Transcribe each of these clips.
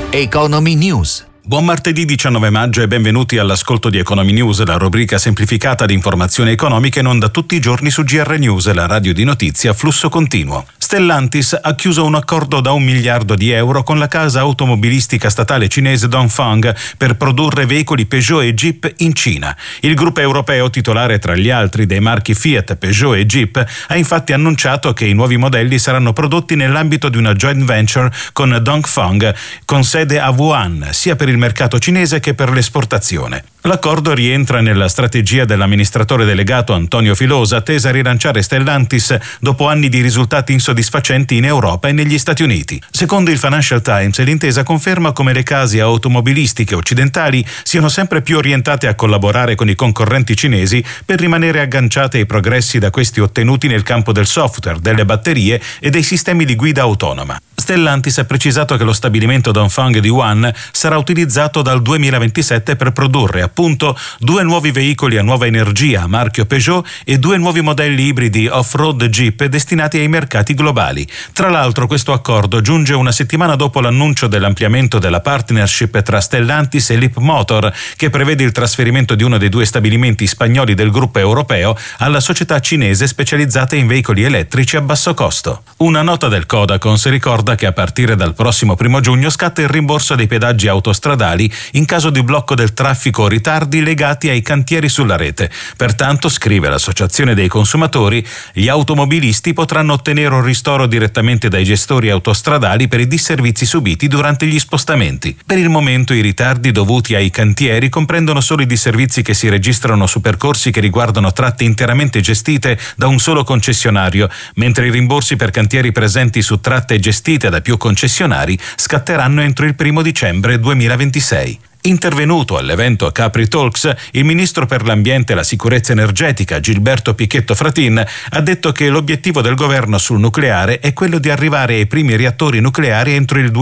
Economy News. Buon martedì 19 maggio e benvenuti all'ascolto di Economy News, la rubrica semplificata di informazioni economiche in onda tutti i giorni su GR News, la radio di notizie a flusso continuo. Stellantis ha chiuso un accordo da €1 miliardo con la casa automobilistica statale cinese Dongfeng per produrre veicoli Peugeot e Jeep in Cina. Il gruppo europeo, titolare tra gli altri dei marchi Fiat, Peugeot e Jeep, ha infatti annunciato che i nuovi modelli saranno prodotti nell'ambito di una joint venture con Dongfeng, con sede a Wuhan, sia per il mercato cinese che per l'esportazione. L'accordo rientra nella strategia dell'amministratore delegato Antonio Filosa, tesa a rilanciare Stellantis dopo anni di risultati insoddisfacenti in Europa e negli Stati Uniti. Secondo il Financial Times, l'intesa conferma come le case automobilistiche occidentali siano sempre più orientate a collaborare con i concorrenti cinesi per rimanere agganciate ai progressi da questi ottenuti nel campo del software, delle batterie e dei sistemi di guida autonoma. Stellantis ha precisato che lo stabilimento Dongfeng di Wuhan sarà utilizzato dal 2027 per produrre appunto 2 nuovi veicoli a nuova energia a marchio Peugeot e 2 nuovi modelli ibridi off-road Jeep destinati ai mercati globali. Tra l'altro, questo accordo giunge una settimana dopo l'annuncio dell'ampliamento della partnership tra Stellantis e Leapmotor, che prevede il trasferimento di uno dei 2 stabilimenti spagnoli del gruppo europeo alla società cinese specializzata in veicoli elettrici a basso costo. Una nota del Codacons ricorda che a partire dal prossimo 1 giugno scatta il rimborso dei pedaggi autostradali in caso di blocco del traffico o ritardi legati ai cantieri sulla rete. Pertanto, scrive l'Associazione dei Consumatori, gli automobilisti potranno ottenere un ristoro direttamente dai gestori autostradali per i disservizi subiti durante gli spostamenti. Per il momento i ritardi dovuti ai cantieri comprendono solo i disservizi che si registrano su percorsi che riguardano tratte interamente gestite da un solo concessionario, mentre i rimborsi per cantieri presenti su tratte gestite da più concessionari scatteranno entro il 1 dicembre 2026. Intervenuto all'evento Capri Talks, il ministro per l'ambiente e la sicurezza energetica Gilberto Pichetto Fratin ha detto che l'obiettivo del governo sul nucleare è quello di arrivare ai primi reattori nucleari entro il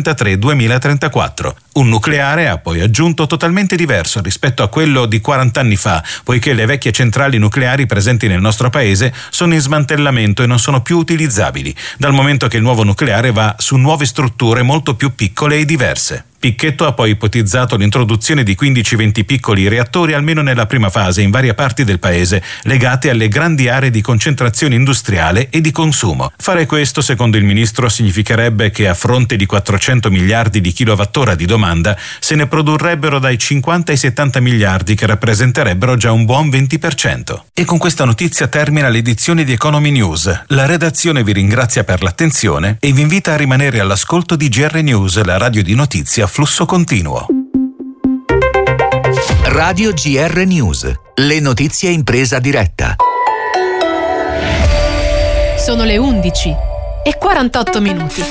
2033-2034. Un nucleare, ha poi aggiunto, totalmente diverso rispetto a quello di 40 anni fa, poiché le vecchie centrali nucleari presenti nel nostro paese sono in smantellamento e non sono più utilizzabili, dal momento che il nuovo nucleare va su nuove strutture molto più piccole e diverse. Picchetto ha poi ipotizzato l'introduzione di 15-20 piccoli reattori almeno nella prima fase in varie parti del paese, legate alle grandi aree di concentrazione industriale e di consumo. Fare questo, secondo il ministro, significherebbe che a fronte di 400 miliardi di kilowattora di domanda se ne produrrebbero dai 50 ai 70 miliardi, che rappresenterebbero già un buon 20%. E con questa notizia termina l'edizione di Economy News. La redazione vi ringrazia per l'attenzione e vi invita a rimanere all'ascolto di GR News, la radio di notizie a flusso continuo. Radio GR News, le notizie in presa diretta. Sono le 11:48.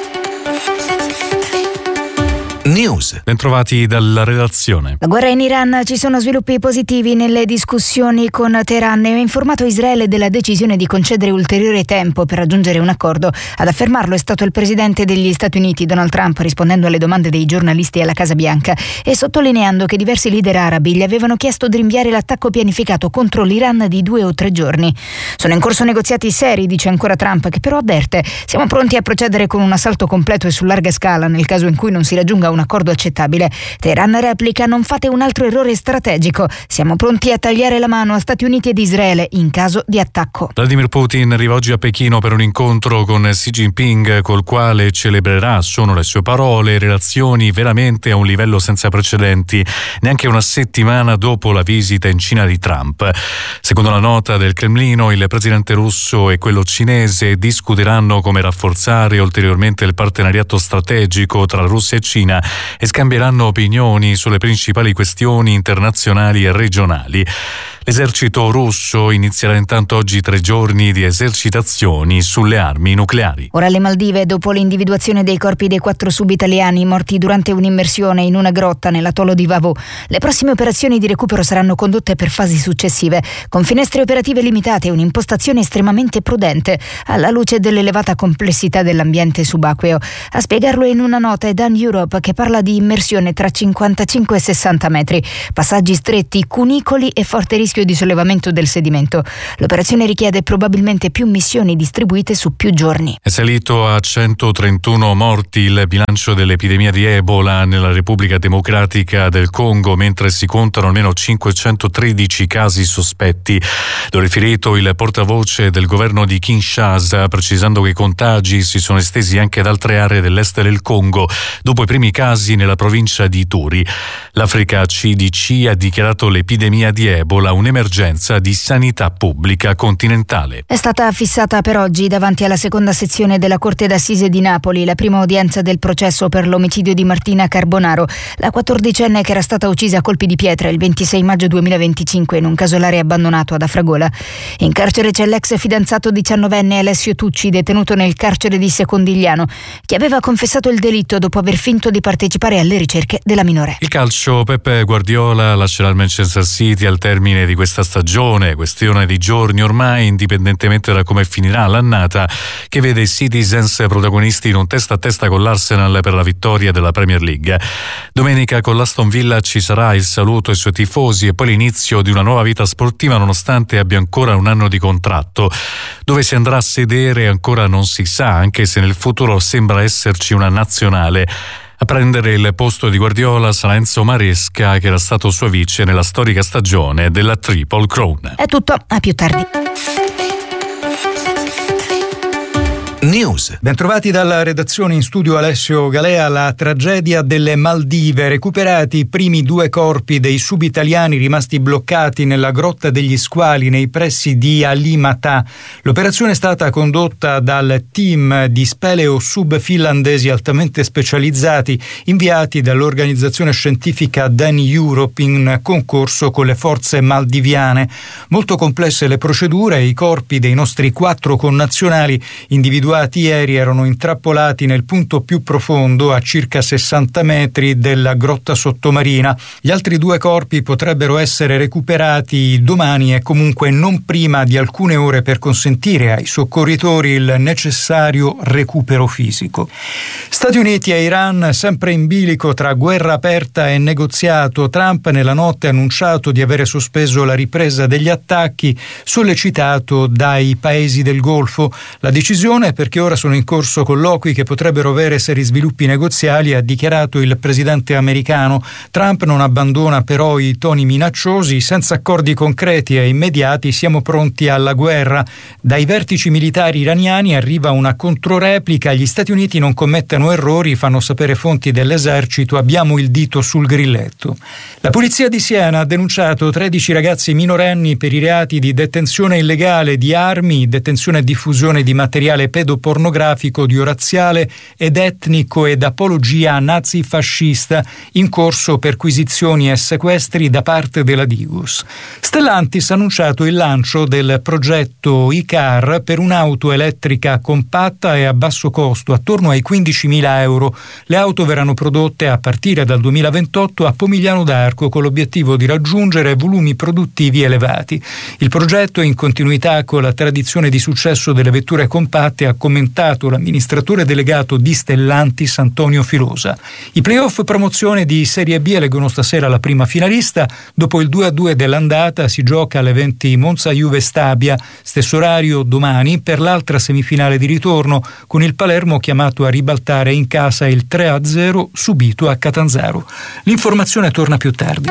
News. Bentrovati dalla redazione. La guerra in Iran, ci sono sviluppi positivi nelle discussioni con Teheran e ha informato Israele della decisione di concedere ulteriore tempo per raggiungere un accordo. Ad affermarlo è stato il presidente degli Stati Uniti, Donald Trump, rispondendo alle domande dei giornalisti alla Casa Bianca e sottolineando che diversi leader arabi gli avevano chiesto di rinviare l'attacco pianificato contro l'Iran di 2 o 3 giorni. Sono in corso negoziati seri, dice ancora Trump, che però avverte: siamo pronti a procedere con un assalto completo e su larga scala nel caso in cui non si raggiunga un accordo accettabile. Teheran replica: non fate un altro errore strategico, siamo pronti a tagliare la mano a Stati Uniti ed Israele in caso di attacco. Vladimir Putin arriva oggi a Pechino per un incontro con Xi Jinping, col quale celebrerà, sono le sue parole, relazioni veramente a un livello senza precedenti, neanche una settimana dopo la visita in Cina di Trump. Secondo la nota del Cremlino, il presidente russo e quello cinese discuteranno come rafforzare ulteriormente il partenariato strategico tra Russia e Cina e scambieranno opinioni sulle principali questioni internazionali e regionali. L'esercito russo inizierà intanto oggi 3 giorni di esercitazioni sulle armi nucleari. Ora le Maldive, dopo l'individuazione dei corpi dei 4 sub-italiani morti durante un'immersione in una grotta nell'atollo di Vavo. Le prossime operazioni di recupero saranno condotte per fasi successive, con finestre operative limitate e un'impostazione estremamente prudente, alla luce dell'elevata complessità dell'ambiente subacqueo. A spiegarlo in una nota è Dan Europe, che parla di immersione tra 55 e 60 metri, passaggi stretti, cunicoli e forte rischio rischio di sollevamento del sedimento. L'operazione richiede probabilmente più missioni distribuite su più giorni. È salito a 131 morti il bilancio dell'epidemia di Ebola nella Repubblica Democratica del Congo, mentre si contano almeno 513 casi sospetti. Lo ha riferito il portavoce del governo di Kinshasa, precisando che i contagi si sono estesi anche ad altre aree dell'est del Congo, dopo i primi casi nella provincia di Ituri. L'Africa CDC ha dichiarato l'epidemia di Ebola un'emergenza di sanità pubblica continentale. È stata fissata per oggi davanti alla seconda sezione della Corte d'Assise di Napoli la prima udienza del processo per l'omicidio di Martina Carbonaro, la 14enne che era stata uccisa a colpi di pietra il 26 maggio 2025 in un casolare abbandonato ad Afragola. In carcere c'è l'ex fidanzato 19enne Alessio Tucci, detenuto nel carcere di Secondigliano, che aveva confessato il delitto dopo aver finto di partecipare alle ricerche della minore. Il calcio: Pep Guardiola lascerà il Manchester City al termine di questa stagione, questione di giorni ormai, indipendentemente da come finirà l'annata, che vede i Citizens protagonisti in un testa a testa con l'Arsenal per la vittoria della Premier League. Domenica con l'Aston Villa ci sarà il saluto ai suoi tifosi e poi l'inizio di una nuova vita sportiva, nonostante abbia ancora un anno di contratto. Dove si andrà a sedere ancora non si sa, anche se nel futuro sembra esserci una nazionale. A prendere il posto di Guardiola sarà Enzo Maresca, che era stato suo vice nella storica stagione della Triple Crown. È tutto, a più tardi. News. Bentrovati dalla redazione, in studio Alessio Galea. La tragedia delle Maldive, recuperati i primi 2 corpi dei subitaliani rimasti bloccati nella Grotta degli Squali nei pressi di Alimata. L'operazione è stata condotta dal team di speleo sub finlandesi altamente specializzati inviati dall'organizzazione scientifica Dani Europe in concorso con le forze maldiviane. Molto complesse le procedure, i corpi dei nostri 4 connazionali individuati ieri erano intrappolati nel punto più profondo, a circa 60 metri della grotta sottomarina. Gli altri 2 corpi potrebbero essere recuperati domani e comunque non prima di alcune ore, per consentire ai soccorritori il necessario recupero fisico. Stati Uniti e Iran sempre in bilico tra guerra aperta e negoziato. Trump nella notte ha annunciato di avere sospeso la ripresa degli attacchi, sollecitato dai paesi del Golfo. La decisione perché ora sono in corso colloqui che potrebbero avere seri sviluppi negoziali, ha dichiarato il presidente americano. Trump non abbandona però i toni minacciosi: senza accordi concreti e immediati siamo pronti alla guerra. Dai vertici militari iraniani arriva una controreplica: gli Stati Uniti non commettano errori, fanno sapere fonti dell'esercito, abbiamo il dito sul grilletto. La polizia di Siena ha denunciato 13 ragazzi minorenni per i reati di detenzione illegale di armi, detenzione e diffusione di materiale pedopornografico, di razziale ed etnico ed apologia nazifascista, in corso perquisizioni e sequestri da parte della Digos. Stellantis ha annunciato il lancio del progetto e-car per un'auto elettrica compatta e a basso costo, attorno ai 15.000 euro. Le auto verranno prodotte a partire dal 2028 a Pomigliano d'Arco, con l'obiettivo di raggiungere volumi produttivi elevati. Il progetto è in continuità con la tradizione di successo delle vetture compatte, ha commentato l'amministratore delegato di Stellantis Antonio Filosa. I playoff promozione di Serie B eleggono stasera la prima finalista. Dopo il 2-2 dell'andata si gioca alle 20 Monza-Juve Stabia, stesso orario domani per l'altra semifinale di ritorno, con il Palermo chiamato a ribaltare in casa il 3-0 subito a Catanzaro. L'informazione torna più tardi.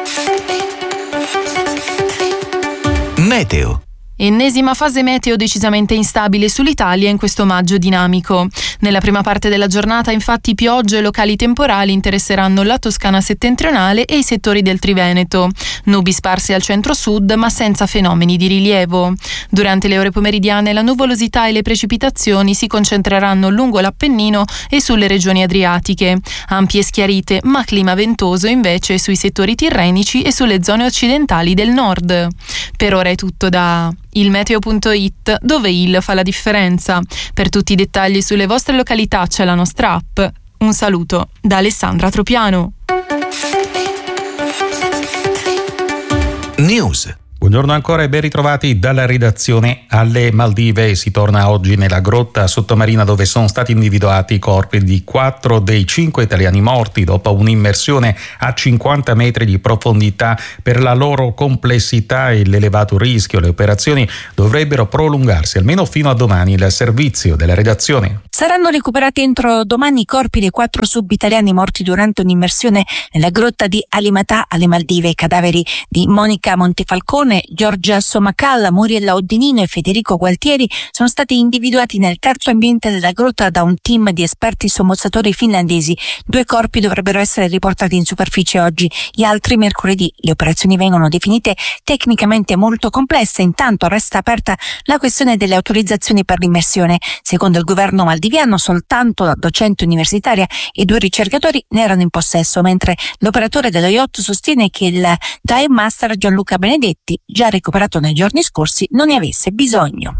Meteo. Ennesima fase meteo decisamente instabile sull'Italia in questo maggio dinamico. Nella prima parte della giornata, infatti, piogge locali temporali interesseranno la Toscana settentrionale e i settori del Triveneto. Nubi sparse al centro-sud, ma senza fenomeni di rilievo. Durante le ore pomeridiane la nuvolosità e le precipitazioni si concentreranno lungo l'Appennino e sulle regioni adriatiche. Ampie schiarite, ma clima ventoso invece sui settori tirrenici e sulle zone occidentali del nord. Per ora è tutto da ilmeteo.it, dove il fa la differenza. Per tutti i dettagli sulle vostre località c'è la nostra app. Un saluto da Alessandra Tropiano. News. Buongiorno ancora e ben ritrovati dalla redazione alle Maldive. Si torna oggi nella grotta sottomarina dove sono stati individuati i corpi di 4 dei 5 italiani morti dopo un'immersione a 50 metri di profondità. Per la loro complessità e l'elevato rischio, le operazioni dovrebbero prolungarsi almeno fino a domani. Il servizio della redazione. Saranno recuperati entro domani i corpi dei 4 sub-italiani morti durante un'immersione nella grotta di Alimatà alle Maldive. I cadaveri di Monica Montefalcone, Giorgia Somacalla, Muriella Oddinino e Federico Gualtieri sono stati individuati nel terzo ambiente della grotta da un team di esperti sommozzatori finlandesi. 2 corpi dovrebbero essere riportati in superficie oggi, gli altri mercoledì. Le operazioni vengono definite tecnicamente molto complesse, intanto resta aperta la questione delle autorizzazioni per l'immersione. Secondo il governo maldiviano soltanto la docente universitaria e 2 ricercatori ne erano in possesso, mentre l'operatore dello yacht sostiene che il dive master Gianluca Benedetti, già recuperato nei giorni scorsi, non ne avesse bisogno.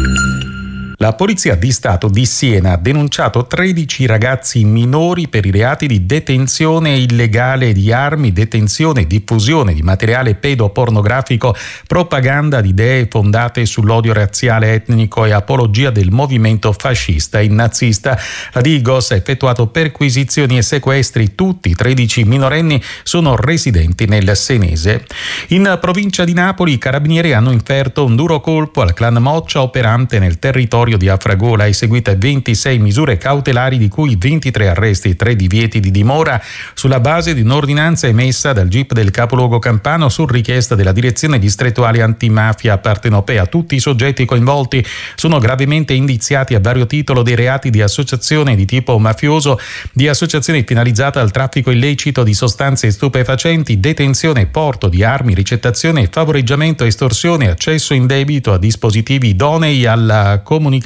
La Polizia di Stato di Siena ha denunciato 13 ragazzi minori per i reati di detenzione illegale di armi, detenzione e diffusione di materiale pedopornografico, propaganda di idee fondate sull'odio razziale, etnico e apologia del movimento fascista e nazista. La Digos ha effettuato perquisizioni e sequestri. Tutti i 13 minorenni sono residenti nel senese. In provincia di Napoli i carabinieri hanno inferto un duro colpo al clan Moccia operante nel territorio di Afragola, eseguite 26 misure cautelari di cui 23 arresti e 3 divieti di dimora sulla base di un'ordinanza emessa dal GIP del capoluogo campano su richiesta della direzione distrettuale antimafia partenopea. Tutti i soggetti coinvolti sono gravemente indiziati a vario titolo dei reati di associazione di tipo mafioso, di associazione finalizzata al traffico illecito di sostanze stupefacenti, detenzione, porto di armi, ricettazione, favoreggiamento, estorsione, accesso indebito a dispositivi idonei alla comunicazione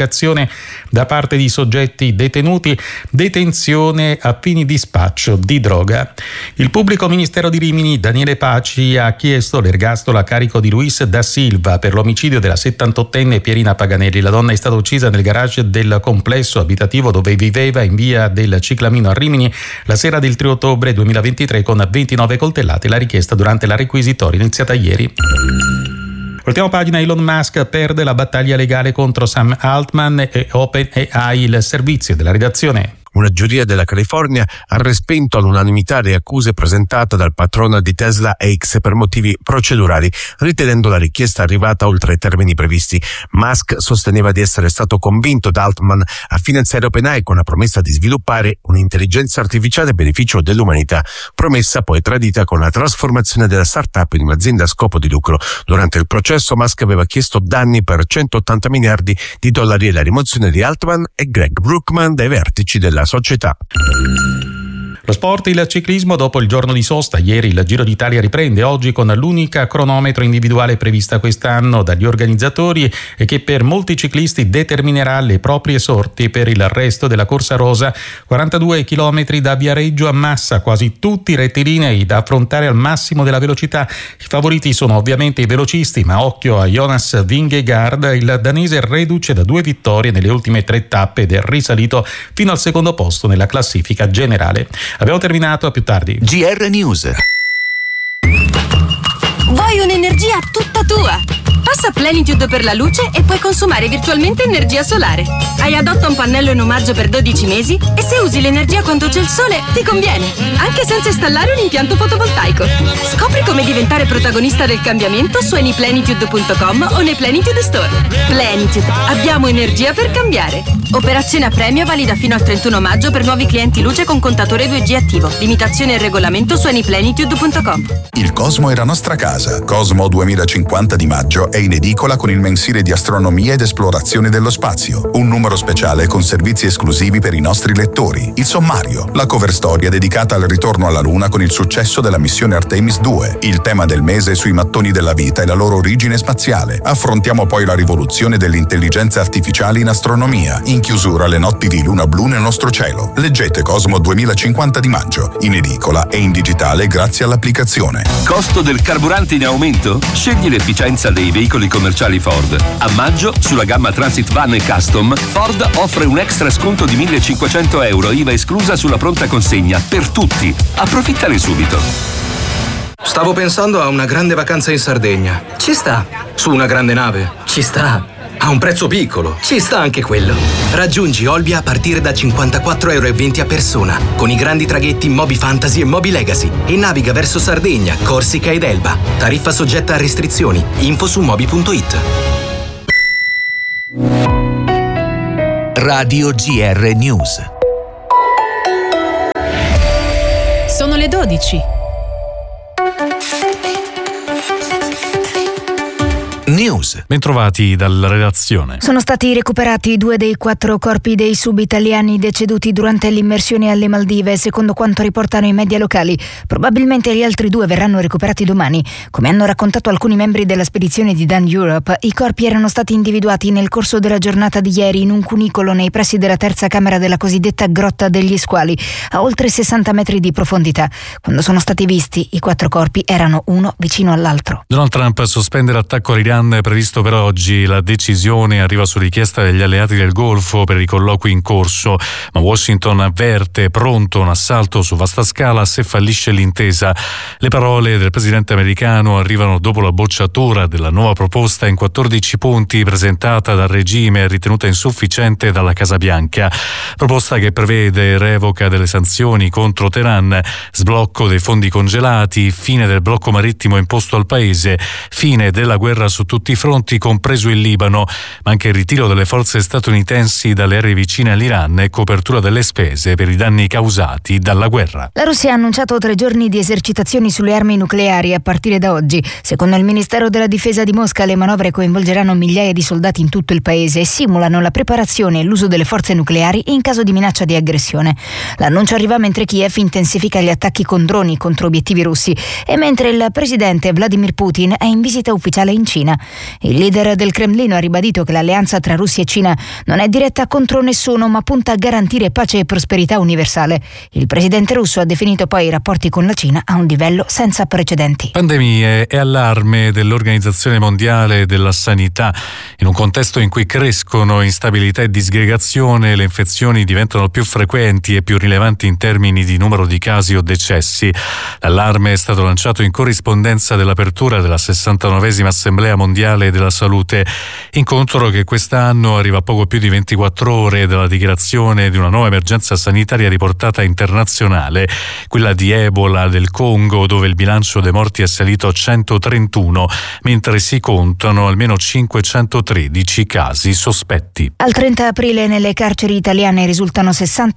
da parte di soggetti detenuti, detenzione a fini di spaccio di droga. Il pubblico ministero di Rimini, Daniele Paci, ha chiesto l'ergastolo a carico di Luis da Silva per l'omicidio della 78enne Pierina Paganelli. La donna è stata uccisa nel garage del complesso abitativo dove viveva in via del Ciclamino a Rimini la sera del 3 ottobre 2023 con 29 coltellate. La richiesta durante la requisitoria iniziata ieri. Voltiamo pagina. Elon Musk perde la battaglia legale contro Sam Altman e OpenAI. Il servizio della redazione. Una giuria della California ha respinto all'unanimità le accuse presentate dal patrono di Tesla X per motivi procedurali, ritenendo la richiesta arrivata oltre i termini previsti. Musk sosteneva di essere stato convinto da Altman a finanziare OpenAI con la promessa di sviluppare un'intelligenza artificiale a beneficio dell'umanità, promessa poi tradita con la trasformazione della startup in un'azienda a scopo di lucro. Durante il processo Musk aveva chiesto danni per 180 miliardi di dollari e la rimozione di Altman e Greg Brookman dai vertici della società. Lo sport, il ciclismo dopo il giorno di sosta. Ieri il Giro d'Italia riprende, oggi con l'unica cronometro individuale prevista quest'anno dagli organizzatori e che per molti ciclisti determinerà le proprie sorti per il resto della corsa rosa. 42 chilometri da Viareggio a Massa, quasi tutti rettilinei da affrontare al massimo della velocità. I favoriti sono ovviamente i velocisti, ma occhio a Jonas Vingegaard, il danese reduce da 2 vittorie nelle ultime 3 tappe ed è risalito fino al secondo posto nella classifica generale. Abbiamo terminato, a più tardi. GR News. Vuoi un'energia tutta tua? Passa a Plenitude per la luce e puoi consumare virtualmente energia solare. Hai adotta un pannello in omaggio per 12 mesi e se usi l'energia quando c'è il sole ti conviene, anche senza installare un impianto fotovoltaico. Scopri come diventare protagonista del cambiamento su anyplenitude.com o nei Plenitude Store. Plenitude, abbiamo energia per cambiare. Operazione a premio valida fino al 31 maggio per nuovi clienti luce con contatore 2G attivo. Limitazione e regolamento su anyplenitude.com. Il Cosmo è la nostra casa. Cosmo 2050 di maggio è in edicola con il mensile di astronomia ed esplorazione dello spazio, un numero speciale con servizi esclusivi per i nostri lettori, il sommario, la cover storia dedicata al ritorno alla Luna con il successo della missione Artemis 2, il tema del mese sui mattoni della vita e la loro origine spaziale. Affrontiamo poi la rivoluzione dell'intelligenza artificiale in astronomia, in chiusura le notti di luna blu nel nostro cielo. Leggete Cosmo 2050 di maggio, in edicola e in digitale grazie all'applicazione. Costo del carburante in aumento? Scegli l'efficienza dei veicoli commerciali Ford. A maggio, sulla gamma Transit Van e Custom, Ford offre un extra sconto di 1.500 euro IVA esclusa sulla pronta consegna per tutti. Approfittane subito. Stavo pensando a una grande vacanza in Sardegna. Ci sta. Su una grande nave. Ci sta. A un prezzo piccolo. Ci sta anche quello. Raggiungi Olbia a partire da 54,20 € a persona, con i grandi traghetti Moby Fantasy e Moby Legacy, e naviga verso Sardegna, Corsica ed Elba. Tariffa soggetta a restrizioni. Info su moby.it. Radio GR News. Sono le 12. News. Bentrovati dalla redazione. Sono stati recuperati 2 dei 4 corpi dei subitaliani deceduti durante l'immersione alle Maldive, secondo quanto riportano i media locali. Probabilmente gli altri 2 verranno recuperati domani. Come hanno raccontato alcuni membri della spedizione di Dan Europe, i corpi erano stati individuati nel corso della giornata di ieri in un cunicolo nei pressi della terza camera della cosiddetta Grotta degli Squali, a oltre 60 metri di profondità. Quando sono stati visti, i 4 corpi erano uno vicino all'altro. Donald Trump sospende l'attacco all'Iran previsto per oggi. La decisione arriva su richiesta degli alleati del Golfo per i colloqui in corso, ma Washington avverte pronto un assalto su vasta scala se fallisce l'intesa. Le parole del presidente americano arrivano dopo la bocciatura della nuova proposta in 14 punti presentata dal regime e ritenuta insufficiente dalla Casa Bianca. Proposta che prevede revoca delle sanzioni contro Teheran, sblocco dei fondi congelati, fine del blocco marittimo imposto al paese, fine della guerra su tutti i fronti, compreso il Libano, ma anche il ritiro delle forze statunitensi dalle aree vicine all'Iran e copertura delle spese per i danni causati dalla guerra. La Russia ha annunciato 3 giorni di esercitazioni sulle armi nucleari a partire da oggi. Secondo il Ministero della Difesa di Mosca, le manovre coinvolgeranno migliaia di soldati in tutto il paese e simulano la preparazione e l'uso delle forze nucleari in caso di minaccia di aggressione. L'annuncio arriva mentre Kiev intensifica gli attacchi con droni contro obiettivi russi e mentre il presidente Vladimir Putin è in visita ufficiale in Cina. Il leader del Cremlino ha ribadito che l'alleanza tra Russia e Cina non è diretta contro nessuno, ma punta a garantire pace e prosperità universale. Il presidente russo ha definito poi i rapporti con la Cina a un livello senza precedenti. Pandemie e allarme dell'Organizzazione Mondiale della Sanità. In un contesto in cui crescono instabilità e disgregazione, le infezioni diventano più frequenti e più rilevanti in termini di numero di casi o decessi. L'allarme è stato lanciato in corrispondenza dell'apertura della 69esima Assemblea Mondiale della Salute, incontro che quest'anno arriva a poco più di 24 ore dalla dichiarazione di una nuova emergenza sanitaria riportata internazionale, quella di Ebola del Congo, dove il bilancio dei morti è salito a 131, mentre si contano almeno 513 casi sospetti. Al 30 aprile nelle carceri italiane risultano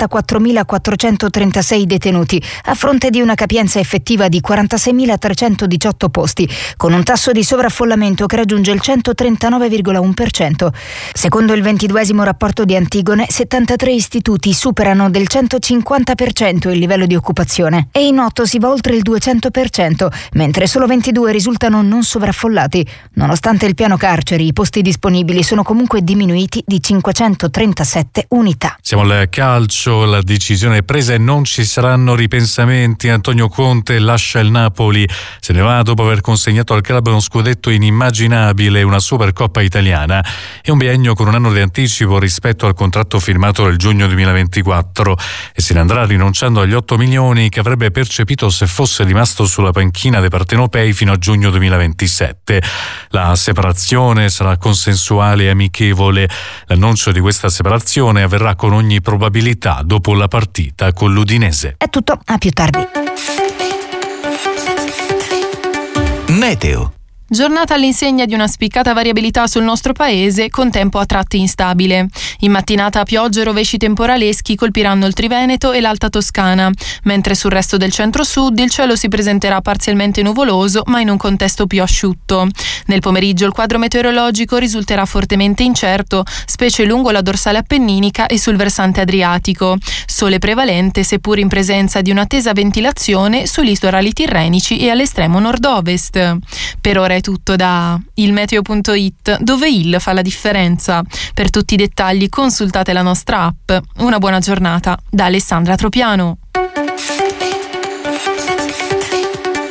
64.436 detenuti, a fronte di una capienza effettiva di 46.318 posti, con un tasso di sovraffollamento che raggiunge il 139,1%. Secondo il 22esimo rapporto di Antigone, 73 istituti superano del 150% il livello di occupazione e in 8 si va oltre il 200%, mentre solo 22 risultano non sovraffollati. Nonostante il piano carceri, i posti disponibili sono comunque diminuiti di 537 unità. Siamo al calcio, la decisione è presa e non ci saranno ripensamenti. Antonio Conte lascia il Napoli, se ne va dopo aver consegnato al club uno scudetto inimmaginabile, una Supercoppa italiana e un biennio con un anno di anticipo rispetto al contratto firmato nel giugno 2024, e se ne andrà rinunciando agli 8 milioni che avrebbe percepito se fosse rimasto sulla panchina dei partenopei fino a giugno 2027. La separazione sarà consensuale e amichevole. L'annuncio di questa separazione avverrà con ogni probabilità dopo la partita con l'Udinese. È tutto, a più tardi. Meteo. Giornata all'insegna di una spiccata variabilità sul nostro paese, con tempo a tratti instabile. In mattinata piogge e rovesci temporaleschi colpiranno il Triveneto e l'Alta Toscana, mentre sul resto del centro-sud il cielo si presenterà parzialmente nuvoloso, ma in un contesto più asciutto. Nel pomeriggio il quadro meteorologico risulterà fortemente incerto, specie lungo la dorsale appenninica e sul versante adriatico. Sole prevalente, seppur in presenza di una tesa ventilazione sui litorali tirrenici e all'estremo nord-ovest. Per ora è tutto da ilmeteo.it, dove il fa la differenza. Per tutti i dettagli consultate la nostra app. Una buona giornata da Alessandra Tropiano.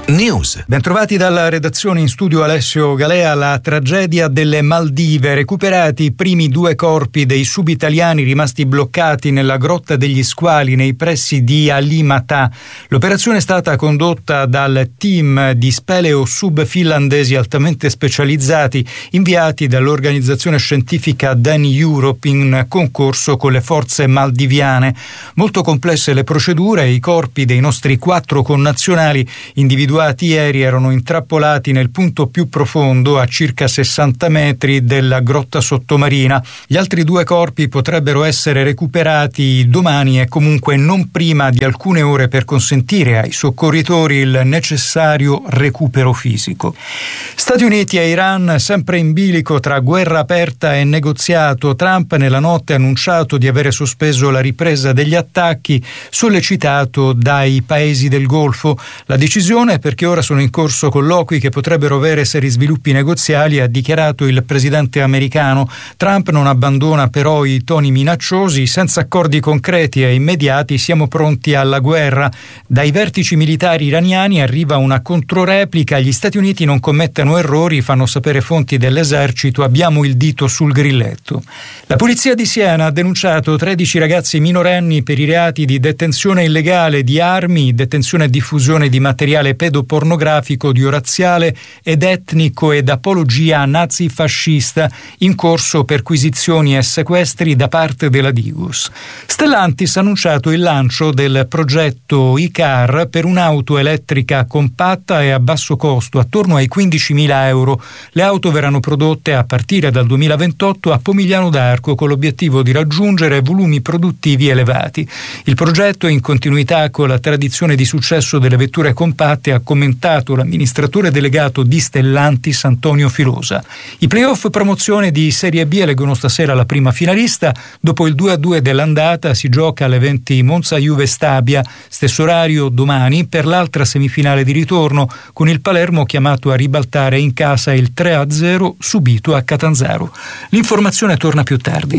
News. Bentrovati dalla redazione, in studio Alessio Galea. La tragedia delle Maldive, recuperati i primi 2 corpi dei subitaliani rimasti bloccati nella grotta degli squali nei pressi di Alimatà. L'operazione è stata condotta dal team di speleo sub finlandesi altamente specializzati inviati dall'organizzazione scientifica Dan Europe in concorso con le forze maldiviane. Molto complesse le procedure e i corpi dei nostri 4 connazionali individuati ieri erano intrappolati nel punto più profondo, a circa 60 metri della grotta sottomarina. Gli altri 2 corpi potrebbero essere recuperati domani e comunque non prima di alcune ore per consentire ai soccorritori il necessario recupero fisico. Stati Uniti e Iran sempre in bilico tra guerra aperta e negoziato. Trump nella notte ha annunciato di avere sospeso la ripresa degli attacchi, sollecitato dai paesi del Golfo. La decisione perché ora sono in corso colloqui che potrebbero avere seri sviluppi negoziali, ha dichiarato il presidente americano. Trump non abbandona però i toni minacciosi. Senza accordi concreti e immediati siamo pronti alla guerra. Dai vertici militari iraniani arriva una controreplica: gli Stati Uniti non commettono errori, fanno sapere fonti dell'esercito, abbiamo il dito sul grilletto. La polizia di Siena ha denunciato 13 ragazzi minorenni per i reati di detenzione illegale di armi, detenzione e diffusione di materiale pedopornografico, di razziale ed etnico ed apologia nazifascista, in corso perquisizioni e sequestri da parte della Digos. Stellantis ha annunciato il lancio del progetto e-car per un'auto elettrica compatta e a basso costo, attorno ai 15.000 euro. Le auto verranno prodotte a partire dal 2028 a Pomigliano d'Arco con l'obiettivo di raggiungere volumi produttivi elevati. Il progetto è in continuità con la tradizione di successo delle vetture compatte, ha commentato l'amministratore delegato di Stellantis Antonio Filosa. I playoff promozione di Serie B eleggono stasera la prima finalista. Dopo il 2-2 dell'andata si gioca alle 20 Monza-Juve Stabia, stesso orario domani per l'altra semifinale di ritorno, con il Palermo chiamato a ribaltare in casa il 3-0 subito a Catanzaro. L'informazione torna più tardi.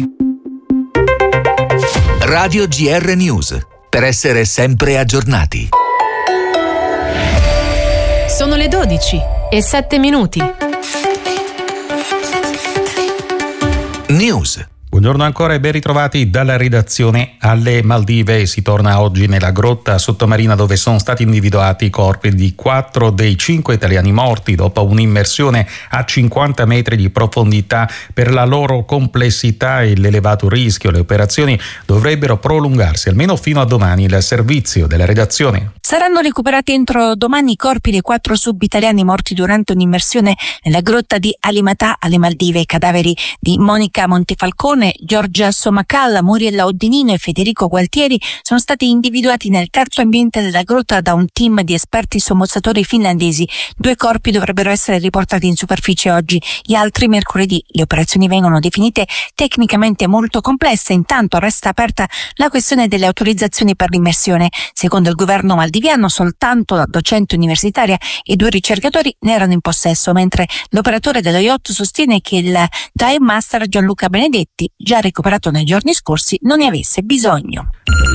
Radio GR News, per essere sempre aggiornati. Sono le 12:07. News. Buongiorno ancora e ben ritrovati dalla redazione. Alle Maldive si torna oggi nella grotta sottomarina dove sono stati individuati i corpi di 4 dei 5 italiani morti dopo un'immersione a 50 metri di profondità. Per la loro complessità e l'elevato rischio, le operazioni dovrebbero prolungarsi almeno fino a domani. Il servizio della redazione. Saranno recuperati entro domani i corpi dei 4 sub-italiani morti durante un'immersione nella grotta di Alimatà alle Maldive. I cadaveri di Monica Montefalcone, Giorgia Somacalla, Muriella Oddinino e Federico Gualtieri sono stati individuati nel terzo ambiente della grotta da un team di esperti sommozzatori finlandesi. 2 corpi dovrebbero essere riportati in superficie oggi, gli altri mercoledì. Le operazioni vengono definite tecnicamente molto complesse, intanto resta aperta la questione delle autorizzazioni per l'immersione. Secondo il governo maldiviano soltanto la docente universitaria e 2 ricercatori ne erano in possesso, mentre l'operatore dello yacht sostiene che il dive master Gianluca Benedetti, già recuperato nei giorni scorsi, non ne avesse bisogno.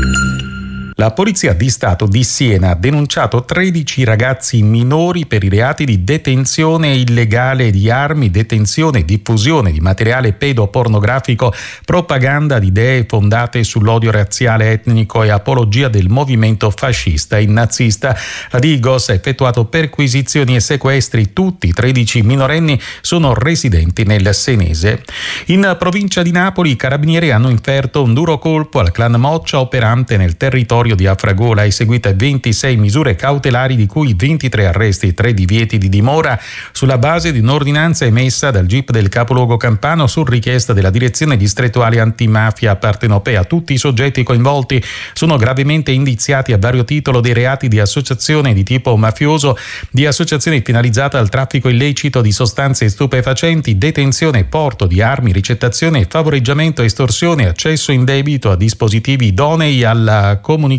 La Polizia di Stato di Siena ha denunciato 13 ragazzi minori per i reati di detenzione illegale di armi, detenzione e diffusione di materiale pedopornografico, propaganda di idee fondate sull'odio razziale, etnico e apologia del movimento fascista e nazista. La Digos ha effettuato perquisizioni e sequestri. Tutti i 13 minorenni sono residenti nel senese. In provincia di Napoli i carabinieri hanno inferto un duro colpo al clan Moccia operante nel territorio di Afragola, eseguite 26 misure cautelari di cui 23 arresti e 3 divieti di dimora sulla base di un'ordinanza emessa dal GIP del capoluogo campano su richiesta della direzione distrettuale antimafia partenopea. Tutti i soggetti coinvolti sono gravemente indiziati a vario titolo dei reati di associazione di tipo mafioso, di associazione finalizzata al traffico illecito di sostanze stupefacenti, detenzione e porto di armi, ricettazione, favoreggiamento, estorsione, accesso indebito a dispositivi idonei alla comunicazione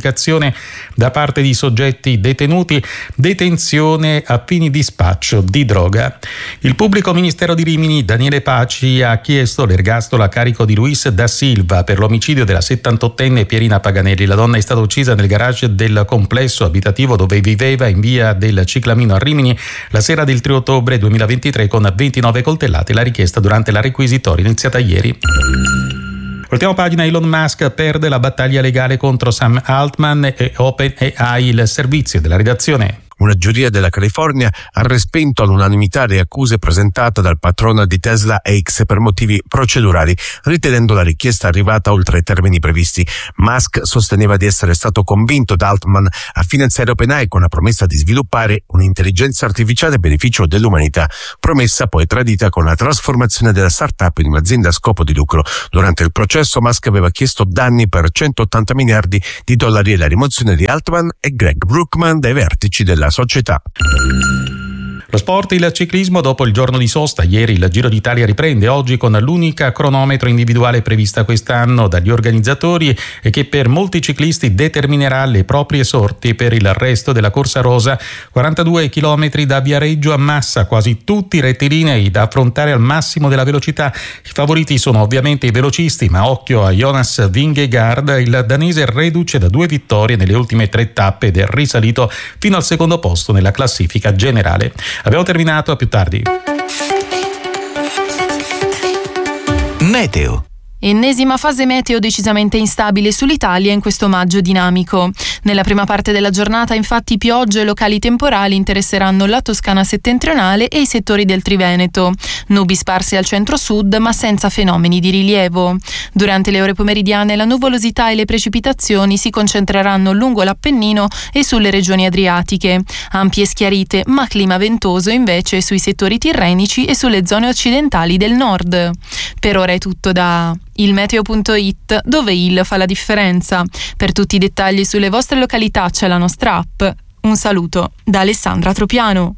comunicazione da parte di soggetti detenuti, detenzione a fini di spaccio di droga. Il pubblico ministero di Rimini, Daniele Paci, ha chiesto l'ergastolo a carico di Luis da Silva per l'omicidio della 78enne Pierina Paganelli. La donna è stata uccisa nel garage del complesso abitativo dove viveva in via del Ciclamino a Rimini la sera del 3 ottobre 2023 con 29 coltellate. La richiesta durante la requisitoria iniziata ieri. Voltiamo pagina. Elon Musk perde la battaglia legale contro Sam Altman e OpenAI. Il servizio della redazione. Una giuria della California ha respinto all'unanimità le accuse presentate dal patrono di Tesla X per motivi procedurali, ritenendo la richiesta arrivata oltre i termini previsti. Musk sosteneva di essere stato convinto da Altman a finanziare OpenAI con la promessa di sviluppare un'intelligenza artificiale a beneficio dell'umanità, promessa poi tradita con la trasformazione della startup in un'azienda a scopo di lucro. Durante il processo Musk aveva chiesto danni per 180 miliardi di dollari e la rimozione di Altman e Greg Brookman dai vertici della società. Lo sport, il ciclismo dopo il giorno di sosta. Ieri il Giro d'Italia riprende, oggi con l'unica cronometro individuale prevista quest'anno dagli organizzatori e che per molti ciclisti determinerà le proprie sorti per il resto della corsa rosa. 42 chilometri da Viareggio a Massa, quasi tutti rettilinei da affrontare al massimo della velocità. I favoriti sono ovviamente i velocisti, ma occhio a Jonas Vingegaard, il danese reduce da 2 vittorie nelle ultime 3 tappe ed è risalito fino al secondo posto nella classifica generale. Abbiamo terminato, a più tardi. Meteo. Ennesima fase meteo decisamente instabile sull'Italia in questo maggio dinamico. Nella prima parte della giornata, infatti, piogge e locali temporali interesseranno la Toscana settentrionale e i settori del Triveneto. Nubi sparse al centro-sud, ma senza fenomeni di rilievo. Durante le ore pomeridiane, la nuvolosità e le precipitazioni si concentreranno lungo l'Appennino e sulle regioni adriatiche. Ampie schiarite, ma clima ventoso invece sui settori tirrenici e sulle zone occidentali del nord. Per ora è tutto da ilmeteo.it, dove il fa la differenza. Per tutti i dettagli sulle vostre località c'è la nostra app. Un saluto da Alessandra Tropiano.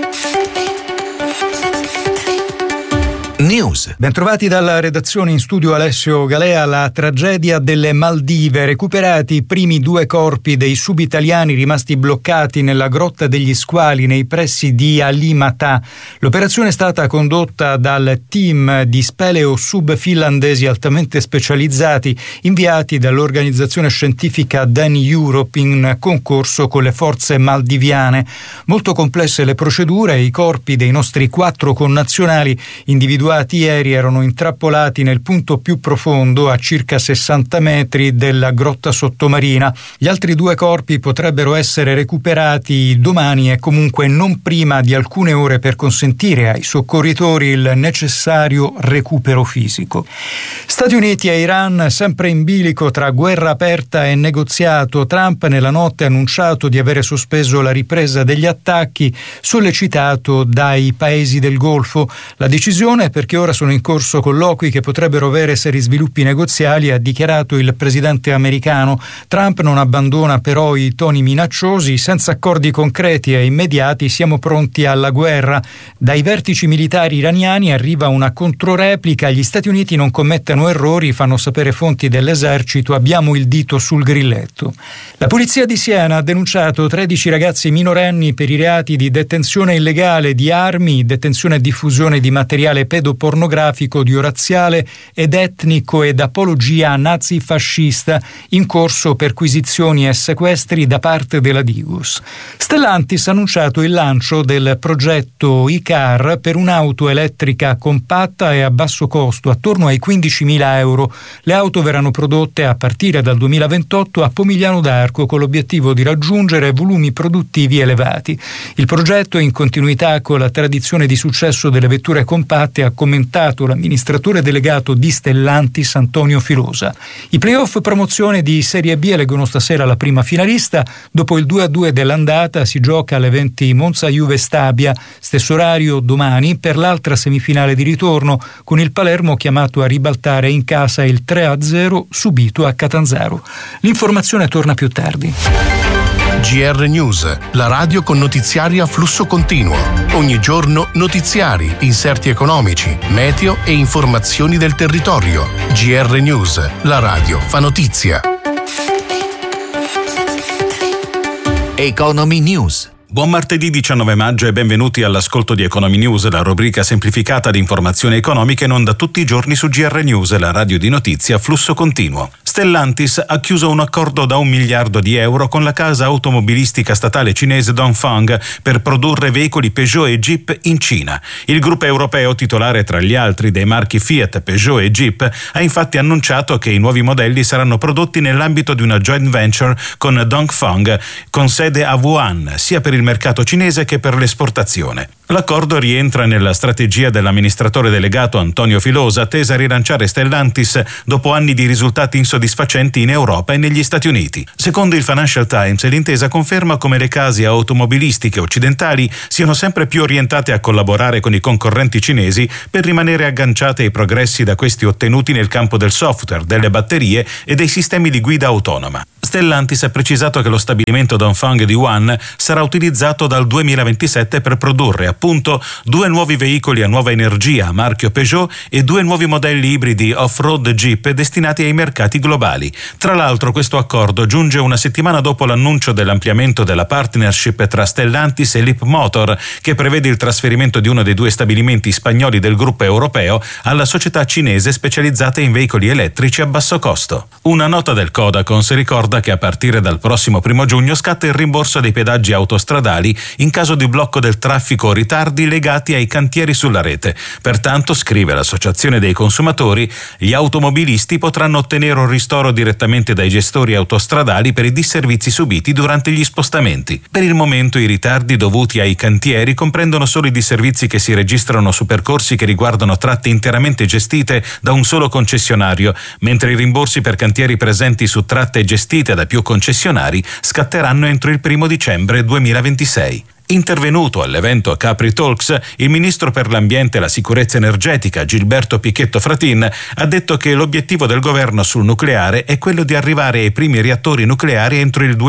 News. Bentrovati dalla redazione, in studio Alessio Galea. La tragedia delle Maldive, recuperati i primi 2 corpi dei subitaliani rimasti bloccati nella grotta degli squali nei pressi di Alimata. L'operazione è stata condotta dal team di speleo sub finlandesi altamente specializzati inviati dall'organizzazione scientifica Dan Europe in concorso con le forze maldiviane. Molto complesse le procedure e i corpi dei nostri 4 connazionali individuati ieri erano intrappolati nel punto più profondo, a circa 60 metri della grotta sottomarina. Gli altri 2 corpi potrebbero essere recuperati domani e comunque non prima di alcune ore per consentire ai soccorritori il necessario recupero fisico. Stati Uniti e Iran sempre in bilico tra guerra aperta e negoziato. Trump nella notte ha annunciato di avere sospeso la ripresa degli attacchi, sollecitato dai paesi del Golfo. La decisione perché ora sono in corso colloqui che potrebbero avere seri sviluppi negoziali, ha dichiarato il presidente americano. Trump non abbandona però i toni minacciosi. Senza accordi concreti e immediati siamo pronti alla guerra. Dai vertici militari iraniani arriva una controreplica: gli Stati Uniti non commettano errori, fanno sapere fonti dell'esercito, abbiamo il dito sul grilletto. La polizia di Siena ha denunciato 13 ragazzi minorenni per i reati di detenzione illegale di armi, detenzione e diffusione di materiale pedopornografico, di razziale ed etnico ed apologia nazifascista, in corso perquisizioni e sequestri da parte della Digos. Stellantis ha annunciato il lancio del progetto iCar per un'auto elettrica compatta e a basso costo, attorno ai 15.000 euro. Le auto verranno prodotte a partire dal 2028 a Pomigliano d'Arco con l'obiettivo di raggiungere volumi produttivi elevati. Il progetto è in continuità con la tradizione di successo delle vetture compatte, ha commentato l'amministratore delegato di Stellantis Antonio Filosa. I playoff promozione di Serie B eleggono stasera la prima finalista. Dopo il 2-2 dell'andata si gioca alle 20 Monza-Juve Stabia, stesso orario domani per l'altra semifinale di ritorno, con il Palermo chiamato a ribaltare in casa il 3-0 subito a Catanzaro. L'informazione torna più tardi. GR News, la radio con notiziari a flusso continuo. Ogni giorno notiziari, inserti economici, meteo e informazioni del territorio. GR News, la radio fa notizia. Economy News. Buon martedì 19 maggio e benvenuti all'ascolto di Economy News, la rubrica semplificata di informazioni economiche in onda tutti i giorni su GR News, la radio di notizie a flusso continuo. Stellantis ha chiuso un accordo da €1 miliardo con la casa automobilistica statale cinese Dongfeng per produrre veicoli Peugeot e Jeep in Cina. Il gruppo europeo, titolare tra gli altri dei marchi Fiat, Peugeot e Jeep, ha infatti annunciato che i nuovi modelli saranno prodotti nell'ambito di una joint venture con Dongfeng, con sede a Wuhan, sia per il mercato cinese che per l'esportazione. L'accordo rientra nella strategia dell'amministratore delegato Antonio Filosa, tesa a rilanciare Stellantis dopo anni di risultati insoddisfacenti in Europa e negli Stati Uniti. Secondo il Financial Times, l'intesa conferma come le case automobilistiche occidentali siano sempre più orientate a collaborare con i concorrenti cinesi per rimanere agganciate ai progressi da questi ottenuti nel campo del software, delle batterie e dei sistemi di guida autonoma. Stellantis ha precisato che lo stabilimento Dongfeng di Wuhan sarà utilizzato dal 2027 per produrre appunto 2 nuovi veicoli a nuova energia a marchio Peugeot e 2 nuovi modelli ibridi off-road Jeep destinati ai mercati globali. Tra l'altro, questo accordo giunge una settimana dopo l'annuncio dell'ampliamento della partnership tra Stellantis e Leapmotor, che prevede il trasferimento di uno dei 2 stabilimenti spagnoli del gruppo europeo alla società cinese specializzata in veicoli elettrici a basso costo. Una nota del Codacons ricorda che a partire dal prossimo 1 giugno scatta il rimborso dei pedaggi autostradali in caso di blocco del traffico o ritardi legati ai cantieri sulla rete. Pertanto, scrive l'Associazione dei Consumatori, gli automobilisti potranno ottenere un ristoro direttamente dai gestori autostradali per i disservizi subiti durante gli spostamenti. Per il momento i ritardi dovuti ai cantieri comprendono solo i disservizi che si registrano su percorsi che riguardano tratte interamente gestite da un solo concessionario, mentre i rimborsi per cantieri presenti su tratte gestite da più concessionari scatteranno entro il 1 dicembre 2026. Intervenuto all'evento Capri Talks, il ministro per l'ambiente e la sicurezza energetica Gilberto Pichetto Fratin ha detto che l'obiettivo del governo sul nucleare è quello di arrivare ai primi reattori nucleari entro il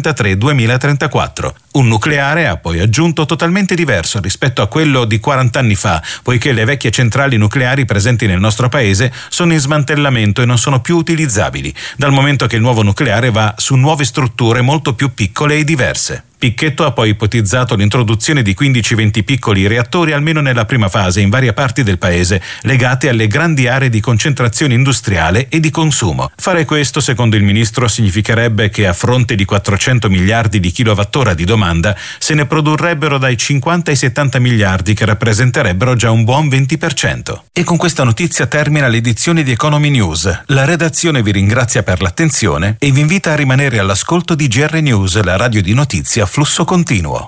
2033-2034. Un nucleare, ha poi aggiunto, totalmente diverso rispetto a quello di 40 anni fa, poiché le vecchie centrali nucleari presenti nel nostro paese sono in smantellamento e non sono più utilizzabili, dal momento che il nuovo nucleare va su nuove strutture molto più piccole e diverse. Picchetto ha poi ipotizzato l'introduzione di 15-20 piccoli reattori almeno nella prima fase in varie parti del paese, legate alle grandi aree di concentrazione industriale e di consumo. Fare questo, secondo il ministro, significherebbe che a fronte di 400 miliardi di kilowattora di domanda se ne produrrebbero dai 50 ai 70 miliardi, che rappresenterebbero già un buon 20%. E con questa notizia termina l'edizione di Economy News. La redazione vi ringrazia per l'attenzione e vi invita a rimanere all'ascolto di GR News, la radio di notizie a flusso continuo.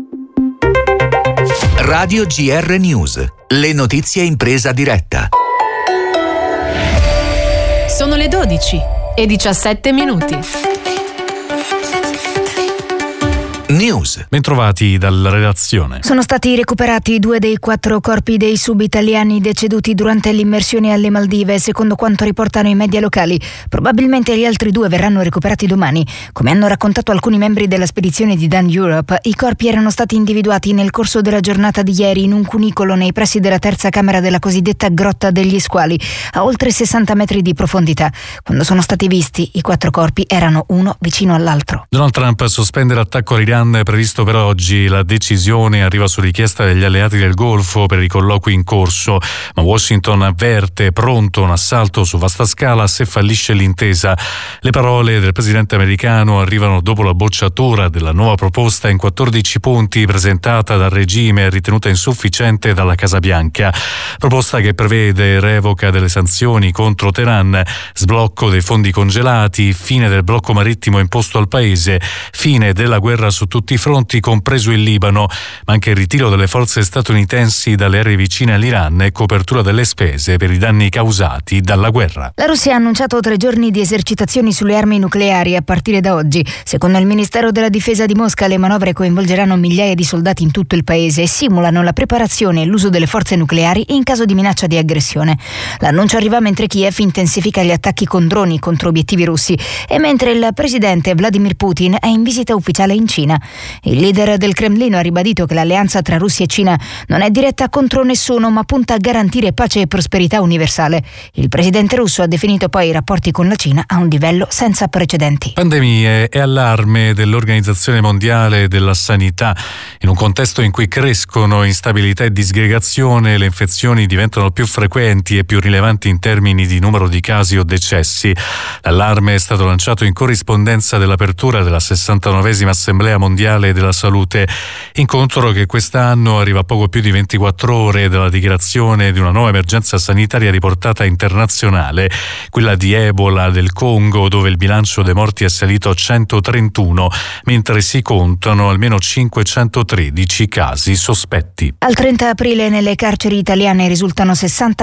Radio GR News, le notizie in presa diretta. Sono le 12 e 17 minuti. News. Bentrovati dalla redazione. Sono stati recuperati 2 dei 4 corpi dei sub-italiani deceduti durante l'immersione alle Maldive, secondo quanto riportano i media locali. Probabilmente gli altri 2 verranno recuperati domani. Come hanno raccontato alcuni membri della spedizione di Dan Europe, i corpi erano stati individuati nel corso della giornata di ieri in un cunicolo nei pressi della terza camera della cosiddetta Grotta degli Squali, a oltre 60 metri di profondità. Quando sono stati visti, i 4 corpi erano uno vicino all'altro. Donald Trump sospende l'attacco all'Iran previsto per oggi. La decisione arriva su richiesta degli alleati del Golfo per i colloqui in corso, ma Washington avverte pronto un assalto su vasta scala se fallisce l'intesa. Le parole del presidente americano arrivano dopo la bocciatura della nuova proposta in 14 punti presentata dal regime, ritenuta insufficiente dalla Casa Bianca. Proposta che prevede revoca delle sanzioni contro Teheran, sblocco dei fondi congelati, fine del blocco marittimo imposto al paese, fine della guerra su tutti i fronti, compreso il Libano, ma anche il ritiro delle forze statunitensi dalle aree vicine all'Iran e copertura delle spese per i danni causati dalla guerra. La Russia ha annunciato 3 giorni di esercitazioni sulle armi nucleari a partire da oggi. Secondo il Ministero della Difesa di Mosca, le manovre coinvolgeranno migliaia di soldati in tutto il paese e simulano la preparazione e l'uso delle forze nucleari in caso di minaccia di aggressione. L'annuncio arriva mentre Kiev intensifica gli attacchi con droni contro obiettivi russi e mentre il presidente Vladimir Putin è in visita ufficiale in Cina. Cina. Il leader del Cremlino ha ribadito che l'alleanza tra Russia e Cina non è diretta contro nessuno, ma punta a garantire pace e prosperità universale. Il presidente russo ha definito poi i rapporti con la Cina a un livello senza precedenti. Pandemie e allarme dell'Organizzazione Mondiale della Sanità. In un contesto in cui crescono instabilità e disgregazione, le infezioni diventano più frequenti e più rilevanti in termini di numero di casi o decessi. L'allarme è stato lanciato in corrispondenza dell'apertura della 69esima Assemblea Mondiale della Salute, incontro che quest'anno arriva a poco più di 24 ore dalla dichiarazione di una nuova emergenza sanitaria riportata internazionale, quella di Ebola del Congo, dove il bilancio dei morti è salito a 131, mentre si contano almeno 513 casi sospetti. Al 30 aprile nelle carceri italiane risultano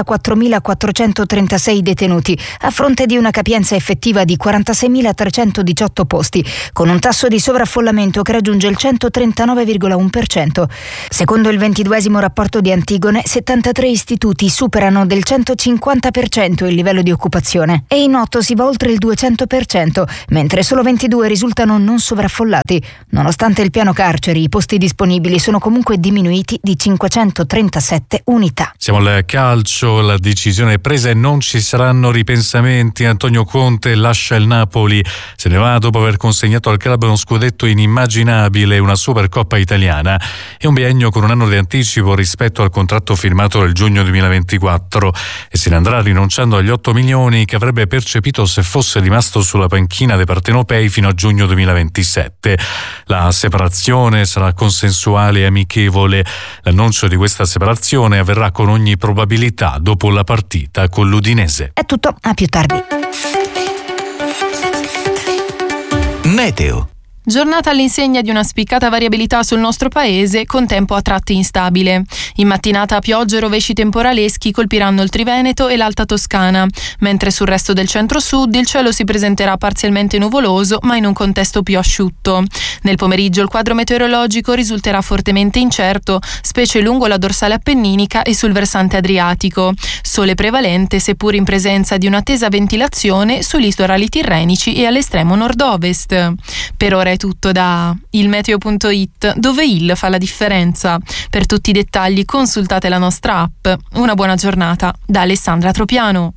64.436 detenuti, a fronte di una capienza effettiva di 46.318 posti, con un tasso di sovraffollamento che raggiunge il 139,1%. Secondo il 22esimo rapporto di Antigone, 73 istituti superano del 150% il livello di occupazione e in 8 si va oltre il 200%, mentre solo 22 risultano non sovraffollati. Nonostante il piano carceri, i posti disponibili sono comunque diminuiti di 537 unità. Siamo al calcio, la decisione è presa e non ci saranno ripensamenti. Antonio Conte lascia il Napoli, se ne va dopo aver consegnato al club uno scudetto inimmaginabile, una Supercoppa italiana e un biennio con un anno di anticipo rispetto al contratto firmato nel giugno 2024, e se ne andrà rinunciando agli 8 milioni che avrebbe percepito se fosse rimasto sulla panchina dei partenopei fino a giugno 2027. La separazione sarà consensuale e amichevole. L'annuncio di questa separazione avverrà con ogni probabilità dopo la partita con l'Udinese. È tutto, a più tardi. Meteo. Giornata all'insegna di una spiccata variabilità sul nostro paese, con tempo a tratti instabile. In mattinata piogge e rovesci temporaleschi colpiranno il Triveneto e l'Alta Toscana, mentre sul resto del centro-sud il cielo si presenterà parzialmente nuvoloso, ma in un contesto più asciutto. Nel pomeriggio il quadro meteorologico risulterà fortemente incerto, specie lungo la dorsale appenninica e sul versante adriatico. Sole prevalente, seppur in presenza di una tesa ventilazione sui litorali tirrenici e all'estremo nord-ovest. Per ora è tutto da ilmeteo.it, dove il fa la differenza. Per tutti i dettagli consultate la nostra app. Una buona giornata da Alessandra Tropiano.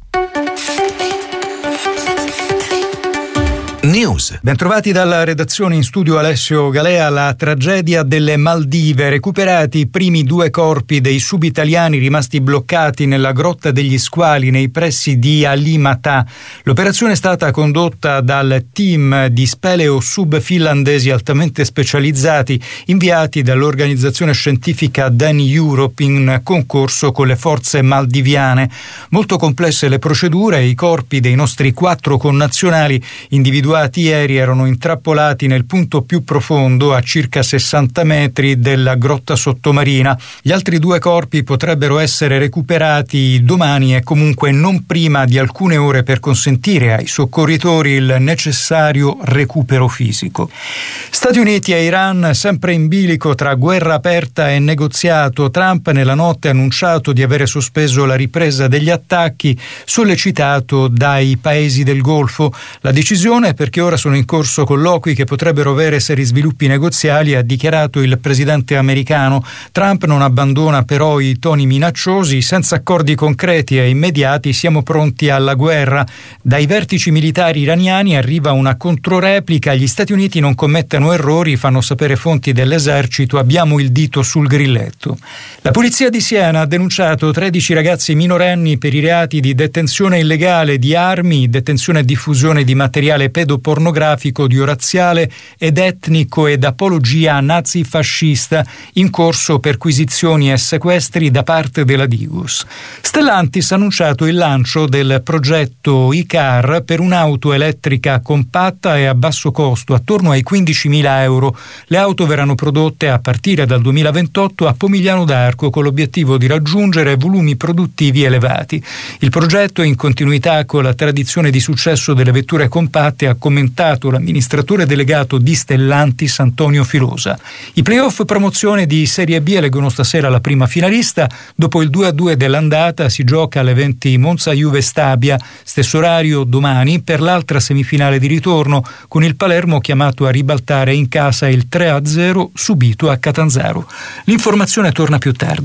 News. Bentrovati dalla redazione, in studio Alessio Galea. La tragedia delle Maldive, recuperati i primi 2 corpi dei subitaliani rimasti bloccati nella Grotta degli Squali nei pressi di Alimata. L'operazione è stata condotta dal team di speleo sub finlandesi altamente specializzati inviati dall'organizzazione scientifica Dani Europe in concorso con le forze maldiviane. Molto complesse le procedure, i corpi dei nostri 4 connazionali individuati ieri erano intrappolati nel punto più profondo, a circa 60 metri della grotta sottomarina. Gli altri 2 corpi potrebbero essere recuperati domani e comunque non prima di alcune ore, per consentire ai soccorritori il necessario recupero fisico. Stati Uniti e Iran sempre in bilico tra guerra aperta e negoziato. Trump nella notte ha annunciato di avere sospeso la ripresa degli attacchi, sollecitato dai paesi del Golfo. La decisione perché ora sono in corso colloqui che potrebbero avere seri sviluppi negoziali, ha dichiarato il presidente americano. Trump non abbandona però i toni minacciosi. Senza accordi concreti e immediati siamo pronti alla guerra. Dai vertici militari iraniani arriva una controreplica: gli Stati Uniti non commettano errori, fanno sapere fonti dell'esercito, abbiamo il dito sul grilletto. La polizia di Siena ha denunciato 13 ragazzi minorenni per i reati di detenzione illegale di armi, detenzione e diffusione di materiale pedopornografico, di razziale ed etnico ed apologia nazifascista, in corso perquisizioni e sequestri da parte della Digos. Stellantis ha annunciato il lancio del progetto e-car per un'auto elettrica compatta e a basso costo, attorno ai 15.000 euro. Le auto verranno prodotte a partire dal 2028 a Pomigliano d'Arco con l'obiettivo di raggiungere volumi produttivi elevati. Il progetto è in continuità con la tradizione di successo delle vetture compatte a commentato l'amministratore delegato di Stellantis Antonio Filosa. I playoff promozione di Serie B eleggono stasera la prima finalista. Dopo il 2-2 dell'andata si gioca all'eventi Monza-Juve Stabia, stesso orario domani per l'altra semifinale di ritorno, con il Palermo chiamato a ribaltare in casa il 3-0 subito a Catanzaro. L'informazione torna più tardi.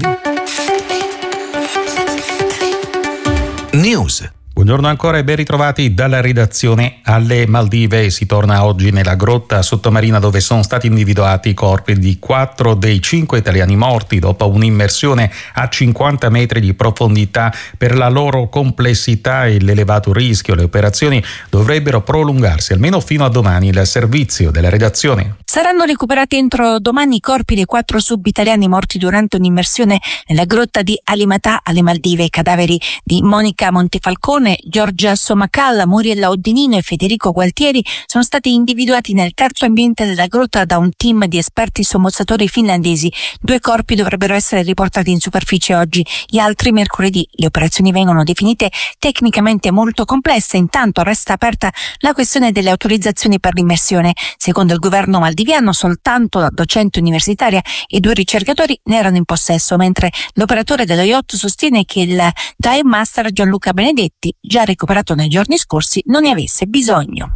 News. Buongiorno ancora e ben ritrovati dalla redazione alle Maldive. Si torna oggi nella grotta sottomarina dove sono stati individuati i corpi di 4 dei 5 italiani morti dopo un'immersione a 50 metri di profondità. Per la loro complessità e l'elevato rischio, le operazioni dovrebbero prolungarsi almeno fino a domani. Il servizio della redazione. Saranno recuperati entro domani i corpi dei 4 sub-italiani morti durante un'immersione nella grotta di Alimatà alle Maldive. I cadaveri di Monica Montefalcone, Giorgia Somacalla, Muriella Oddinino e Federico Gualtieri sono stati individuati nel terzo ambiente della grotta da un team di esperti sommozzatori finlandesi. 2 corpi dovrebbero essere riportati in superficie oggi, gli altri mercoledì. Le operazioni vengono definite tecnicamente molto complesse, intanto resta aperta la questione delle autorizzazioni per l'immersione. Secondo il governo maldiviano soltanto la docente universitaria e 2 ricercatori ne erano in possesso, mentre l'operatore dello yacht sostiene che il dive master Gianluca Benedetti, già recuperato nei giorni scorsi, non ne avesse bisogno.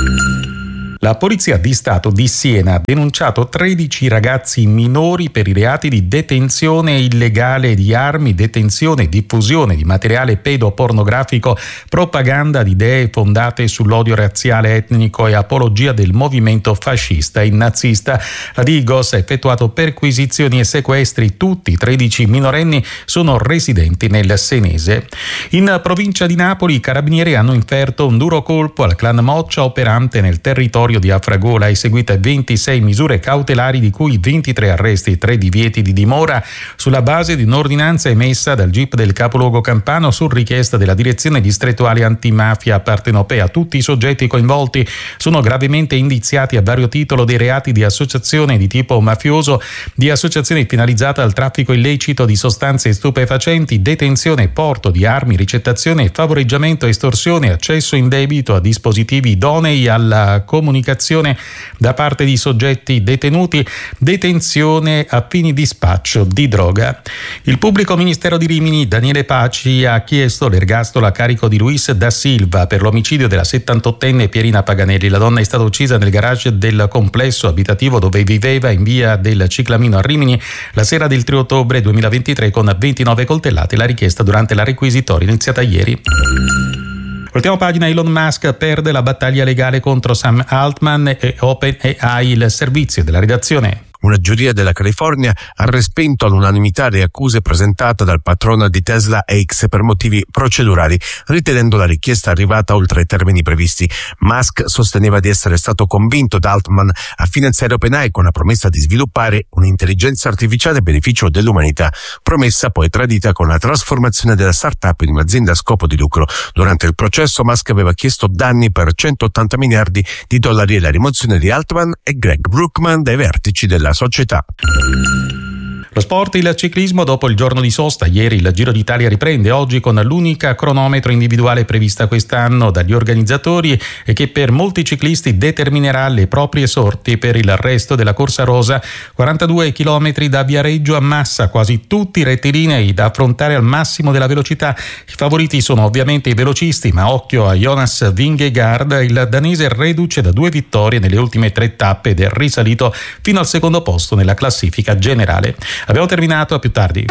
La Polizia di Stato di Siena ha denunciato 13 ragazzi minori per i reati di detenzione illegale di armi, detenzione e diffusione di materiale pedopornografico, propaganda di idee fondate sull'odio razziale, etnico e apologia del movimento fascista e nazista. La Digos ha effettuato perquisizioni e sequestri. Tutti i 13 minorenni sono residenti nel Senese. In provincia di Napoli i carabinieri hanno inferto un duro colpo al clan Moccia operante nel territorio di Afragola. Eseguite 26 misure cautelari, di cui 23 arresti e 3 divieti di dimora, sulla base di un'ordinanza emessa dal GIP del capoluogo campano su richiesta della direzione distrettuale antimafia partenopea. Tutti i soggetti coinvolti sono gravemente indiziati a vario titolo dei reati di associazione di tipo mafioso, di associazione finalizzata al traffico illecito di sostanze stupefacenti, detenzione e porto di armi, ricettazione, favoreggiamento, estorsione, accesso indebito a dispositivi idonei alla comunicazione da parte di soggetti detenuti, detenzione a fini di spaccio di droga. Il pubblico ministero di Rimini, Daniele Paci, ha chiesto l'ergastolo a carico di Luis da Silva per l'omicidio della 78enne Pierina Paganelli. La donna è stata uccisa nel garage del complesso abitativo dove viveva in via del Ciclamino a Rimini la sera del 3 ottobre 2023 con 29 coltellate. La richiesta durante la requisitoria iniziata ieri. Ultima pagina, Elon Musk perde la battaglia legale contro Sam Altman e OpenAI, il servizio della redazione. Una giuria della California ha respinto all'unanimità le accuse presentate dal patrono di Tesla X per motivi procedurali, ritenendo la richiesta arrivata oltre i termini previsti. Musk sosteneva di essere stato convinto da Altman a finanziare OpenAI con la promessa di sviluppare un'intelligenza artificiale a beneficio dell'umanità, promessa poi tradita con la trasformazione della startup in un'azienda a scopo di lucro. Durante il processo Musk aveva chiesto danni per 180 miliardi di dollari e la rimozione di Altman e Greg Brookman dai vertici della società. Lo sport, il ciclismo dopo il giorno di sosta. Ieri il Giro d'Italia riprende, oggi con l'unica cronometro individuale prevista quest'anno dagli organizzatori e che per molti ciclisti determinerà le proprie sorti per il resto della corsa rosa. 42 chilometri da Viareggio a Massa, quasi tutti rettilinei da affrontare al massimo della velocità. I favoriti sono ovviamente i velocisti, ma occhio a Jonas Vingegaard, il danese reduce da 2 vittorie nelle ultime 3 tappe ed è risalito fino al secondo posto nella classifica generale. Abbiamo terminato, a più tardi.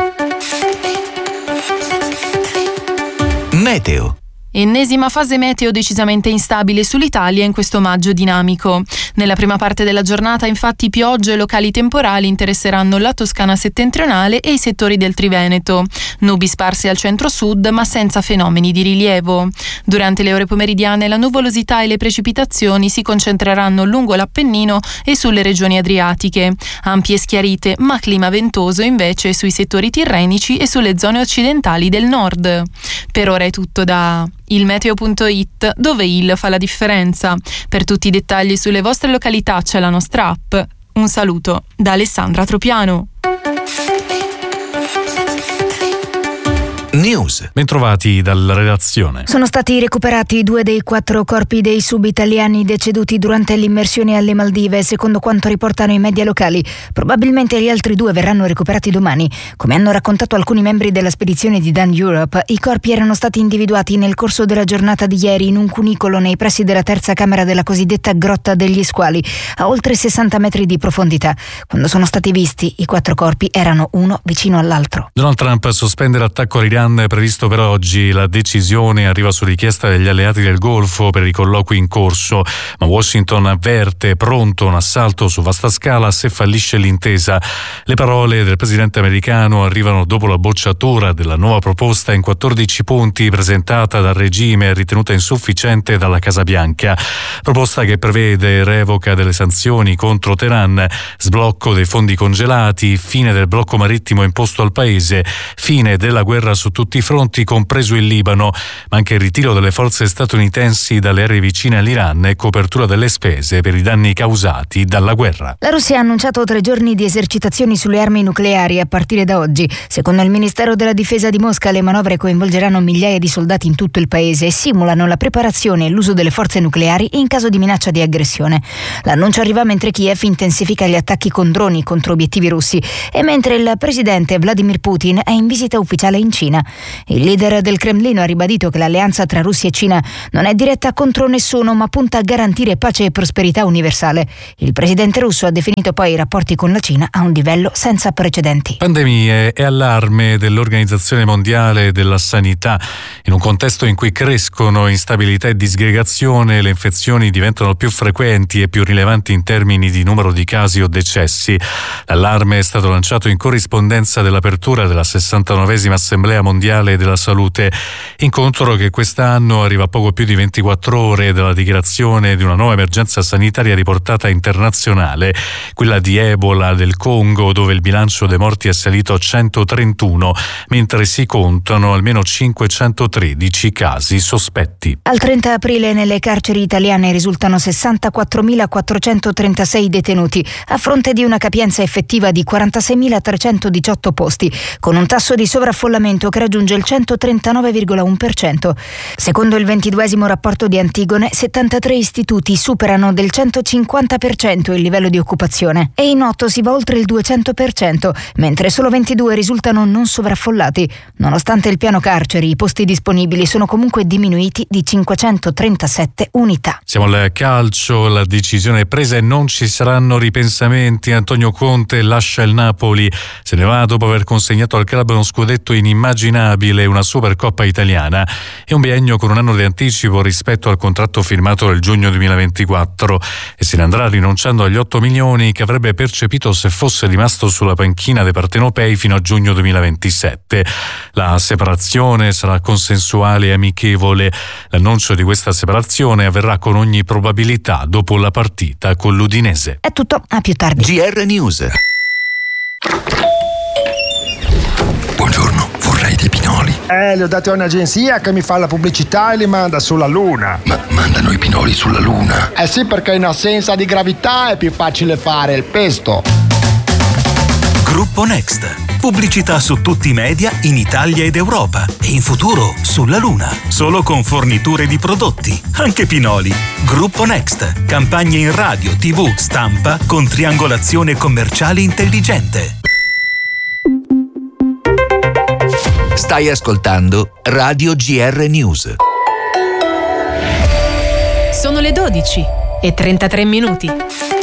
Meteo. Ennesima fase meteo decisamente instabile sull'Italia in questo maggio dinamico. Nella prima parte della giornata, infatti, piogge e locali temporali interesseranno la Toscana settentrionale e i settori del Triveneto. Nubi sparse al centro-sud, ma senza fenomeni di rilievo. Durante le ore pomeridiane, la nuvolosità e le precipitazioni si concentreranno lungo l'Appennino e sulle regioni adriatiche. Ampie schiarite, ma clima ventoso invece sui settori tirrenici e sulle zone occidentali del nord. Per ora è tutto da ilmeteo.it, dove il fa la differenza. Per tutti i dettagli sulle vostre località c'è la nostra app. Un saluto da Alessandra Tropiano. News. Bentrovati dalla redazione. Sono stati recuperati 2 dei 4 corpi dei sub-italiani deceduti durante l'immersione alle Maldive, secondo quanto riportano i media locali. Probabilmente gli altri 2 verranno recuperati domani. Come hanno raccontato alcuni membri della spedizione di Dan Europe, i corpi erano stati individuati nel corso della giornata di ieri in un cunicolo nei pressi della terza camera della cosiddetta Grotta degli Squali, a oltre 60 metri di profondità. Quando sono stati visti, i 4 corpi erano uno vicino all'altro. Donald Trump sospende l'attacco all'Iran previsto per oggi. La decisione arriva su richiesta degli alleati del Golfo per i colloqui in corso, ma Washington avverte pronto un assalto su vasta scala se fallisce l'intesa. Le parole del presidente americano arrivano dopo la bocciatura della nuova proposta in 14 punti presentata dal regime, ritenuta insufficiente dalla Casa Bianca. Proposta che prevede revoca delle sanzioni contro Teheran, sblocco dei fondi congelati, fine del blocco marittimo imposto al paese, fine della guerra su tutti i fronti, compreso il Libano, ma anche il ritiro delle forze statunitensi dalle aree vicine all'Iran e copertura delle spese per i danni causati dalla guerra. La Russia ha annunciato 3 giorni di esercitazioni sulle armi nucleari a partire da oggi. Secondo il Ministero della Difesa di Mosca, le manovre coinvolgeranno migliaia di soldati in tutto il paese e simulano la preparazione e l'uso delle forze nucleari in caso di minaccia di aggressione. L'annuncio arriva mentre Kiev intensifica gli attacchi con droni contro obiettivi russi e mentre il presidente Vladimir Putin è in visita ufficiale in Cina. Il leader del Cremlino ha ribadito che l'alleanza tra Russia e Cina non è diretta contro nessuno, ma punta a garantire pace e prosperità universale. Il presidente russo ha definito poi i rapporti con la Cina a un livello senza precedenti. Pandemie e allarme dell'Organizzazione Mondiale della Sanità. In un contesto in cui crescono instabilità e disgregazione, le infezioni diventano più frequenti e più rilevanti in termini di numero di casi o decessi. L'allarme è stato lanciato in corrispondenza dell'apertura della 69esima Assemblea Mondiale della Salute, incontro che quest'anno arriva a poco più di 24 ore dalla dichiarazione di una nuova emergenza sanitaria riportata internazionale, quella di Ebola del Congo, dove il bilancio dei morti è salito a 131, mentre si contano almeno 513 casi sospetti. Al 30 aprile nelle carceri italiane risultano 64.436 detenuti, a fronte di una capienza effettiva di 46.318 posti, con un tasso di sovraffollamento che raggiunge il 139,1%. Secondo il 22esimo rapporto di Antigone, 73 istituti superano del 150% il livello di occupazione e in 8 si va oltre il 200%, mentre solo 22 risultano non sovraffollati. Nonostante il piano carceri, i posti disponibili sono comunque diminuiti di 537 unità. Siamo al calcio, la decisione è presa e non ci saranno ripensamenti. Antonio Conte lascia il Napoli, se ne va dopo aver consegnato al club uno scudetto inimmaginabile, una Supercoppa italiana e un biennio con un anno di anticipo rispetto al contratto firmato nel giugno 2024, e se ne andrà rinunciando agli 8 milioni che avrebbe percepito se fosse rimasto sulla panchina dei partenopei fino a giugno 2027. La separazione sarà consensuale e amichevole. L'annuncio di questa separazione avverrà con ogni probabilità dopo la partita con l'Udinese. È tutto, a più tardi. GR News. Buongiorno, vorrei dei pinoli. Li ho dati a un'agenzia che mi fa la pubblicità e li manda sulla Luna. Ma mandano i pinoli sulla Luna? Eh sì, perché in assenza di gravità è più facile fare il pesto. Gruppo Next. Pubblicità su tutti i media in Italia ed Europa e in futuro sulla Luna. Solo con forniture di prodotti, anche pinoli. Gruppo Next. Campagne in radio, TV, stampa con triangolazione commerciale intelligente. Stai ascoltando Radio GR News. Sono le 12:33.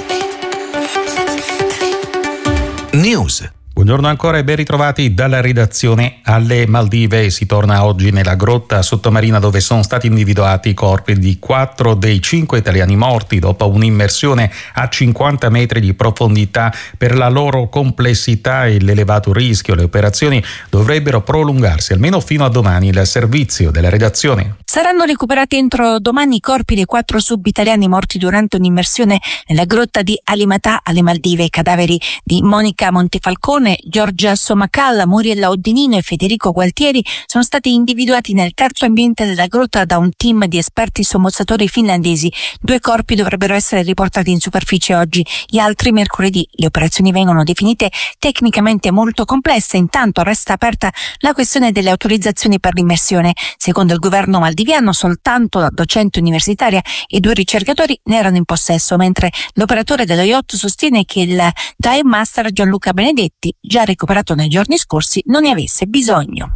News. Buongiorno ancora e ben ritrovati dalla redazione. Alle Maldive si torna oggi nella grotta sottomarina dove sono stati individuati i corpi di 4 dei 5 italiani morti dopo un'immersione a 50 metri di profondità. Per la loro complessità e l'elevato rischio, le operazioni dovrebbero prolungarsi almeno fino a domani. Il servizio della redazione. Saranno recuperati entro domani i corpi dei 4 sub-italiani morti durante un'immersione nella grotta di Alimatà alle Maldive, i cadaveri di Monica Montefalcone, Giorgia Somacalla, Muriella Oddinino e Federico Gualtieri sono stati individuati nel terzo ambiente della grotta da un team di esperti sommozzatori finlandesi. 2 corpi dovrebbero essere riportati in superficie oggi, gli altri mercoledì. Le operazioni vengono definite tecnicamente molto complesse, intanto resta aperta la questione delle autorizzazioni per l'immersione. Secondo il governo maldiviano soltanto la docente universitaria e 2 ricercatori ne erano in possesso, mentre l'operatore dello yacht sostiene che il dive master Gianluca Benedetti, già recuperato nei giorni scorsi, non ne avesse bisogno.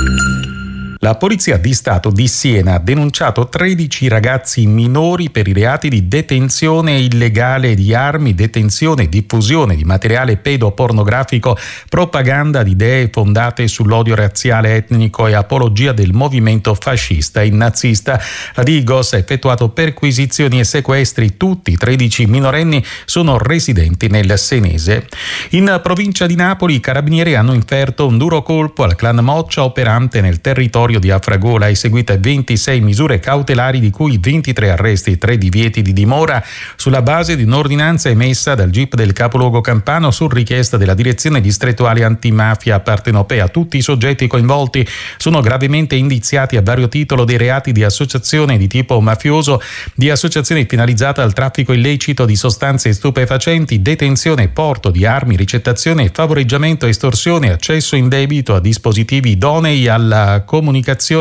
La Polizia di Stato di Siena ha denunciato 13 ragazzi minori per i reati di detenzione illegale di armi, detenzione e diffusione di materiale pedopornografico, propaganda di idee fondate sull'odio razziale, etnico e apologia del movimento fascista e nazista. La Digos ha effettuato perquisizioni e sequestri. Tutti i 13 minorenni sono residenti nel Senese. In provincia di Napoli i carabinieri hanno inferto un duro colpo al clan Moccia operante nel territorio di Afragola. Eseguite 26 misure cautelari, di cui 23 arresti e 3 divieti di dimora, sulla base di un'ordinanza emessa dal GIP del capoluogo campano su richiesta della direzione distrettuale antimafia partenopea. Tutti i soggetti coinvolti sono gravemente indiziati a vario titolo dei reati di associazione di tipo mafioso, di associazione finalizzata al traffico illecito di sostanze stupefacenti, detenzione e porto di armi, ricettazione, favoreggiamento, estorsione, accesso indebito a dispositivi idonei alla comunicazione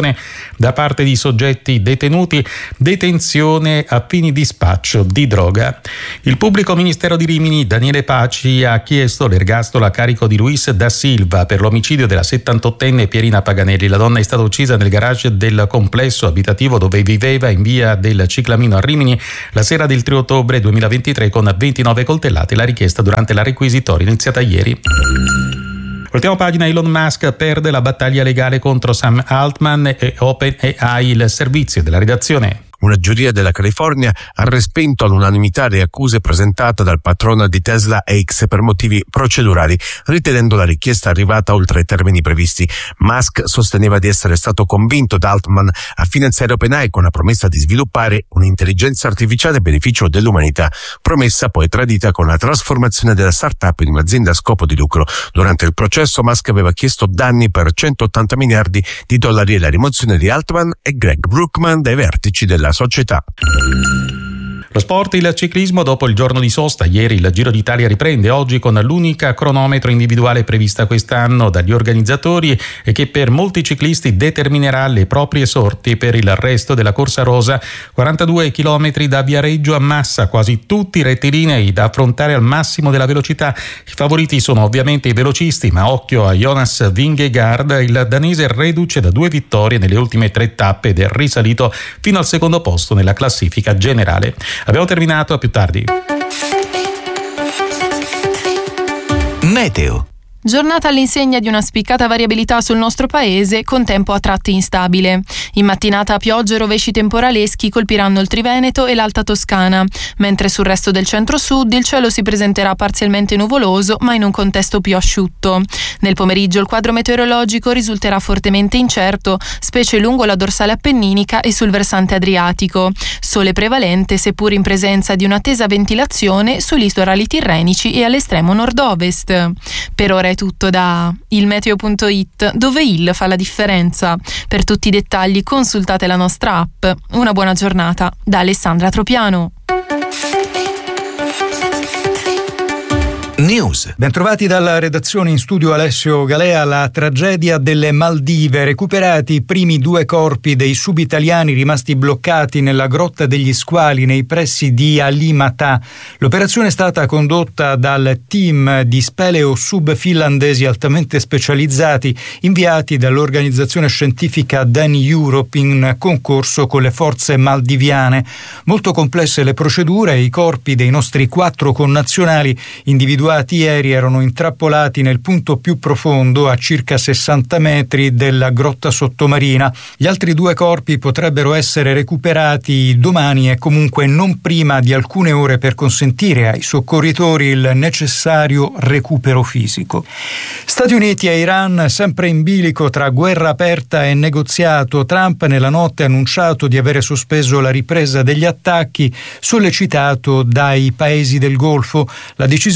da parte di soggetti detenuti, detenzione a fini di spaccio di droga. Il pubblico ministero di Rimini, Daniele Paci, ha chiesto l'ergastolo a carico di Luis da Silva per l'omicidio della 78enne Pierina Paganelli. La donna è stata uccisa nel garage del complesso abitativo dove viveva in via del Ciclamino a Rimini la sera del 3 ottobre 2023 con 29 coltellate. La richiesta durante la requisitoria iniziata ieri. Ultima pagina, Elon Musk perde la battaglia legale contro Sam Altman e OpenAI, il servizio della redazione. Una giuria della California ha respinto all'unanimità le accuse presentate dal patrono di Tesla X per motivi procedurali, ritenendo la richiesta arrivata oltre i termini previsti. Musk sosteneva di essere stato convinto da Altman a finanziare OpenAI con la promessa di sviluppare un'intelligenza artificiale a beneficio dell'umanità, promessa poi tradita con la trasformazione della startup in un'azienda a scopo di lucro. Durante il processo Musk aveva chiesto danni per 180 miliardi di dollari e la rimozione di Altman e Greg Brookman dai vertici della società. Lo sport, il ciclismo dopo il giorno di sosta. Ieri il Giro d'Italia riprende, oggi con l'unica cronometro individuale prevista quest'anno dagli organizzatori e che per molti ciclisti determinerà le proprie sorti per il resto della corsa rosa. 42 chilometri da Viareggio a Massa, quasi tutti rettilinei da affrontare al massimo della velocità. I favoriti sono ovviamente i velocisti, ma occhio a Jonas Vingegaard. Il danese reduce da 2 vittorie nelle ultime 3 tappe ed è risalito fino al secondo posto nella classifica generale. Abbiamo terminato, a più tardi. Meteo. Giornata all'insegna di una spiccata variabilità sul nostro paese, con tempo a tratti instabile. In mattinata piogge e rovesci temporaleschi colpiranno il Triveneto e l'Alta Toscana, mentre sul resto del centro-sud il cielo si presenterà parzialmente nuvoloso, ma in un contesto più asciutto. Nel pomeriggio il quadro meteorologico risulterà fortemente incerto, specie lungo la dorsale appenninica e sul versante adriatico. Sole prevalente, seppur in presenza di una tesa ventilazione sui litorali tirrenici e all'estremo nord-ovest. Per ora è tutto da ilmeteo.it, dove il fa la differenza. Per tutti i dettagli consultate la nostra app. Una buona giornata da Alessandra Tropiano. News. Bentrovati dalla redazione, in studio Alessio Galea. La tragedia delle Maldive, recuperati i primi 2 corpi dei subitaliani rimasti bloccati nella grotta degli squali nei pressi di Alimata. L'operazione è stata condotta dal team di speleo sub finlandesi altamente specializzati inviati dall'organizzazione scientifica Dan Europe in concorso con le forze maldiviane. Molto complesse le procedure e i corpi dei nostri 4 connazionali individuati ieri erano intrappolati nel punto più profondo, a circa 60 metri della grotta sottomarina. Gli altri 2 corpi potrebbero essere recuperati domani e comunque non prima di alcune ore per consentire ai soccorritori il necessario recupero fisico. Stati Uniti e Iran sempre in bilico tra guerra aperta e negoziato. Trump nella notte ha annunciato di avere sospeso la ripresa degli attacchi, sollecitato dai paesi del Golfo. La decisione per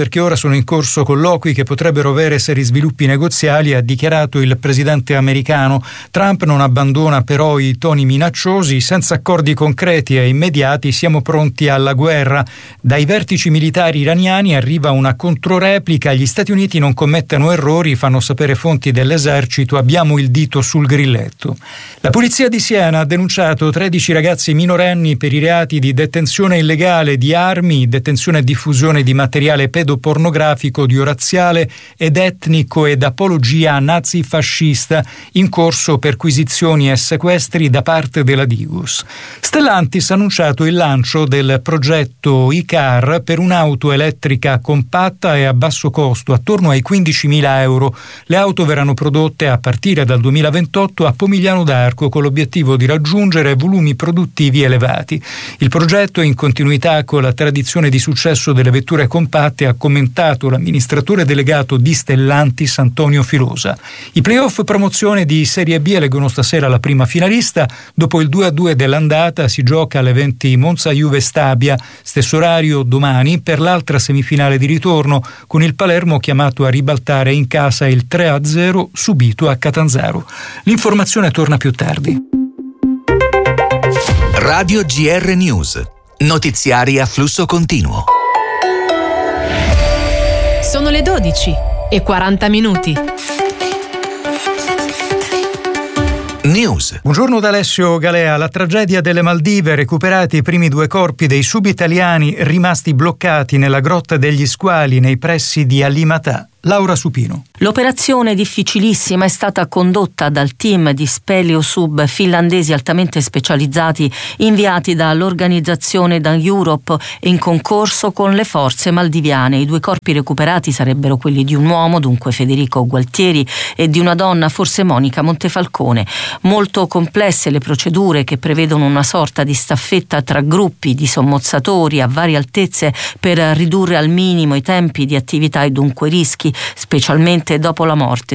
perché ora sono in corso colloqui che potrebbero avere seri sviluppi negoziali, ha dichiarato il presidente americano. Trump non abbandona però i toni minacciosi. Senza accordi concreti e immediati siamo pronti alla guerra. Dai vertici militari iraniani arriva una controreplica: gli Stati Uniti non commettano errori, fanno sapere fonti dell'esercito, abbiamo il dito sul grilletto. La polizia di Siena ha denunciato 13 ragazzi minorenni per i reati di detenzione illegale di armi, detenzione e diffusione di materiale pedopornografico, di razziale ed etnico ed apologia nazifascista, in corso perquisizioni e sequestri da parte della Digos. Stellantis ha annunciato il lancio del progetto iCar per un'auto elettrica compatta e a basso costo, attorno ai 15.000 euro. Le auto verranno prodotte a partire dal 2028 a Pomigliano d'Arco con l'obiettivo di raggiungere volumi produttivi elevati. Il progetto è in continuità con la tradizione di successo delle vetture compatte, ha commentato l'amministratore delegato di Stellantis Antonio Filosa. I playoff promozione di Serie B eleggono stasera la prima finalista. Dopo il 2-2 dell'andata si gioca alle 20 Monza-Juve Stabia, stesso orario domani per l'altra semifinale di ritorno, con il Palermo chiamato a ribaltare in casa il 3-0 subito a Catanzaro. L'informazione torna più tardi. Radio GR News. Notiziari a flusso continuo. Sono le 12:40. News. Buongiorno da Alessio Galea. La tragedia delle Maldive, recuperati i primi 2 corpi dei subitaliani rimasti bloccati nella Grotta degli Squali nei pressi di Alimatà. Laura Supino. L'operazione difficilissima è stata condotta dal team di speleosub finlandesi altamente specializzati inviati dall'organizzazione Dan Europe in concorso con le forze maldiviane. I 2 corpi recuperati sarebbero quelli di un uomo, dunque Federico Gualtieri, e di una donna, forse Monica Montefalcone. Molto complesse le procedure che prevedono una sorta di staffetta tra gruppi di sommozzatori a varie altezze per ridurre al minimo i tempi di attività e dunque rischi, specialmente dopo la morte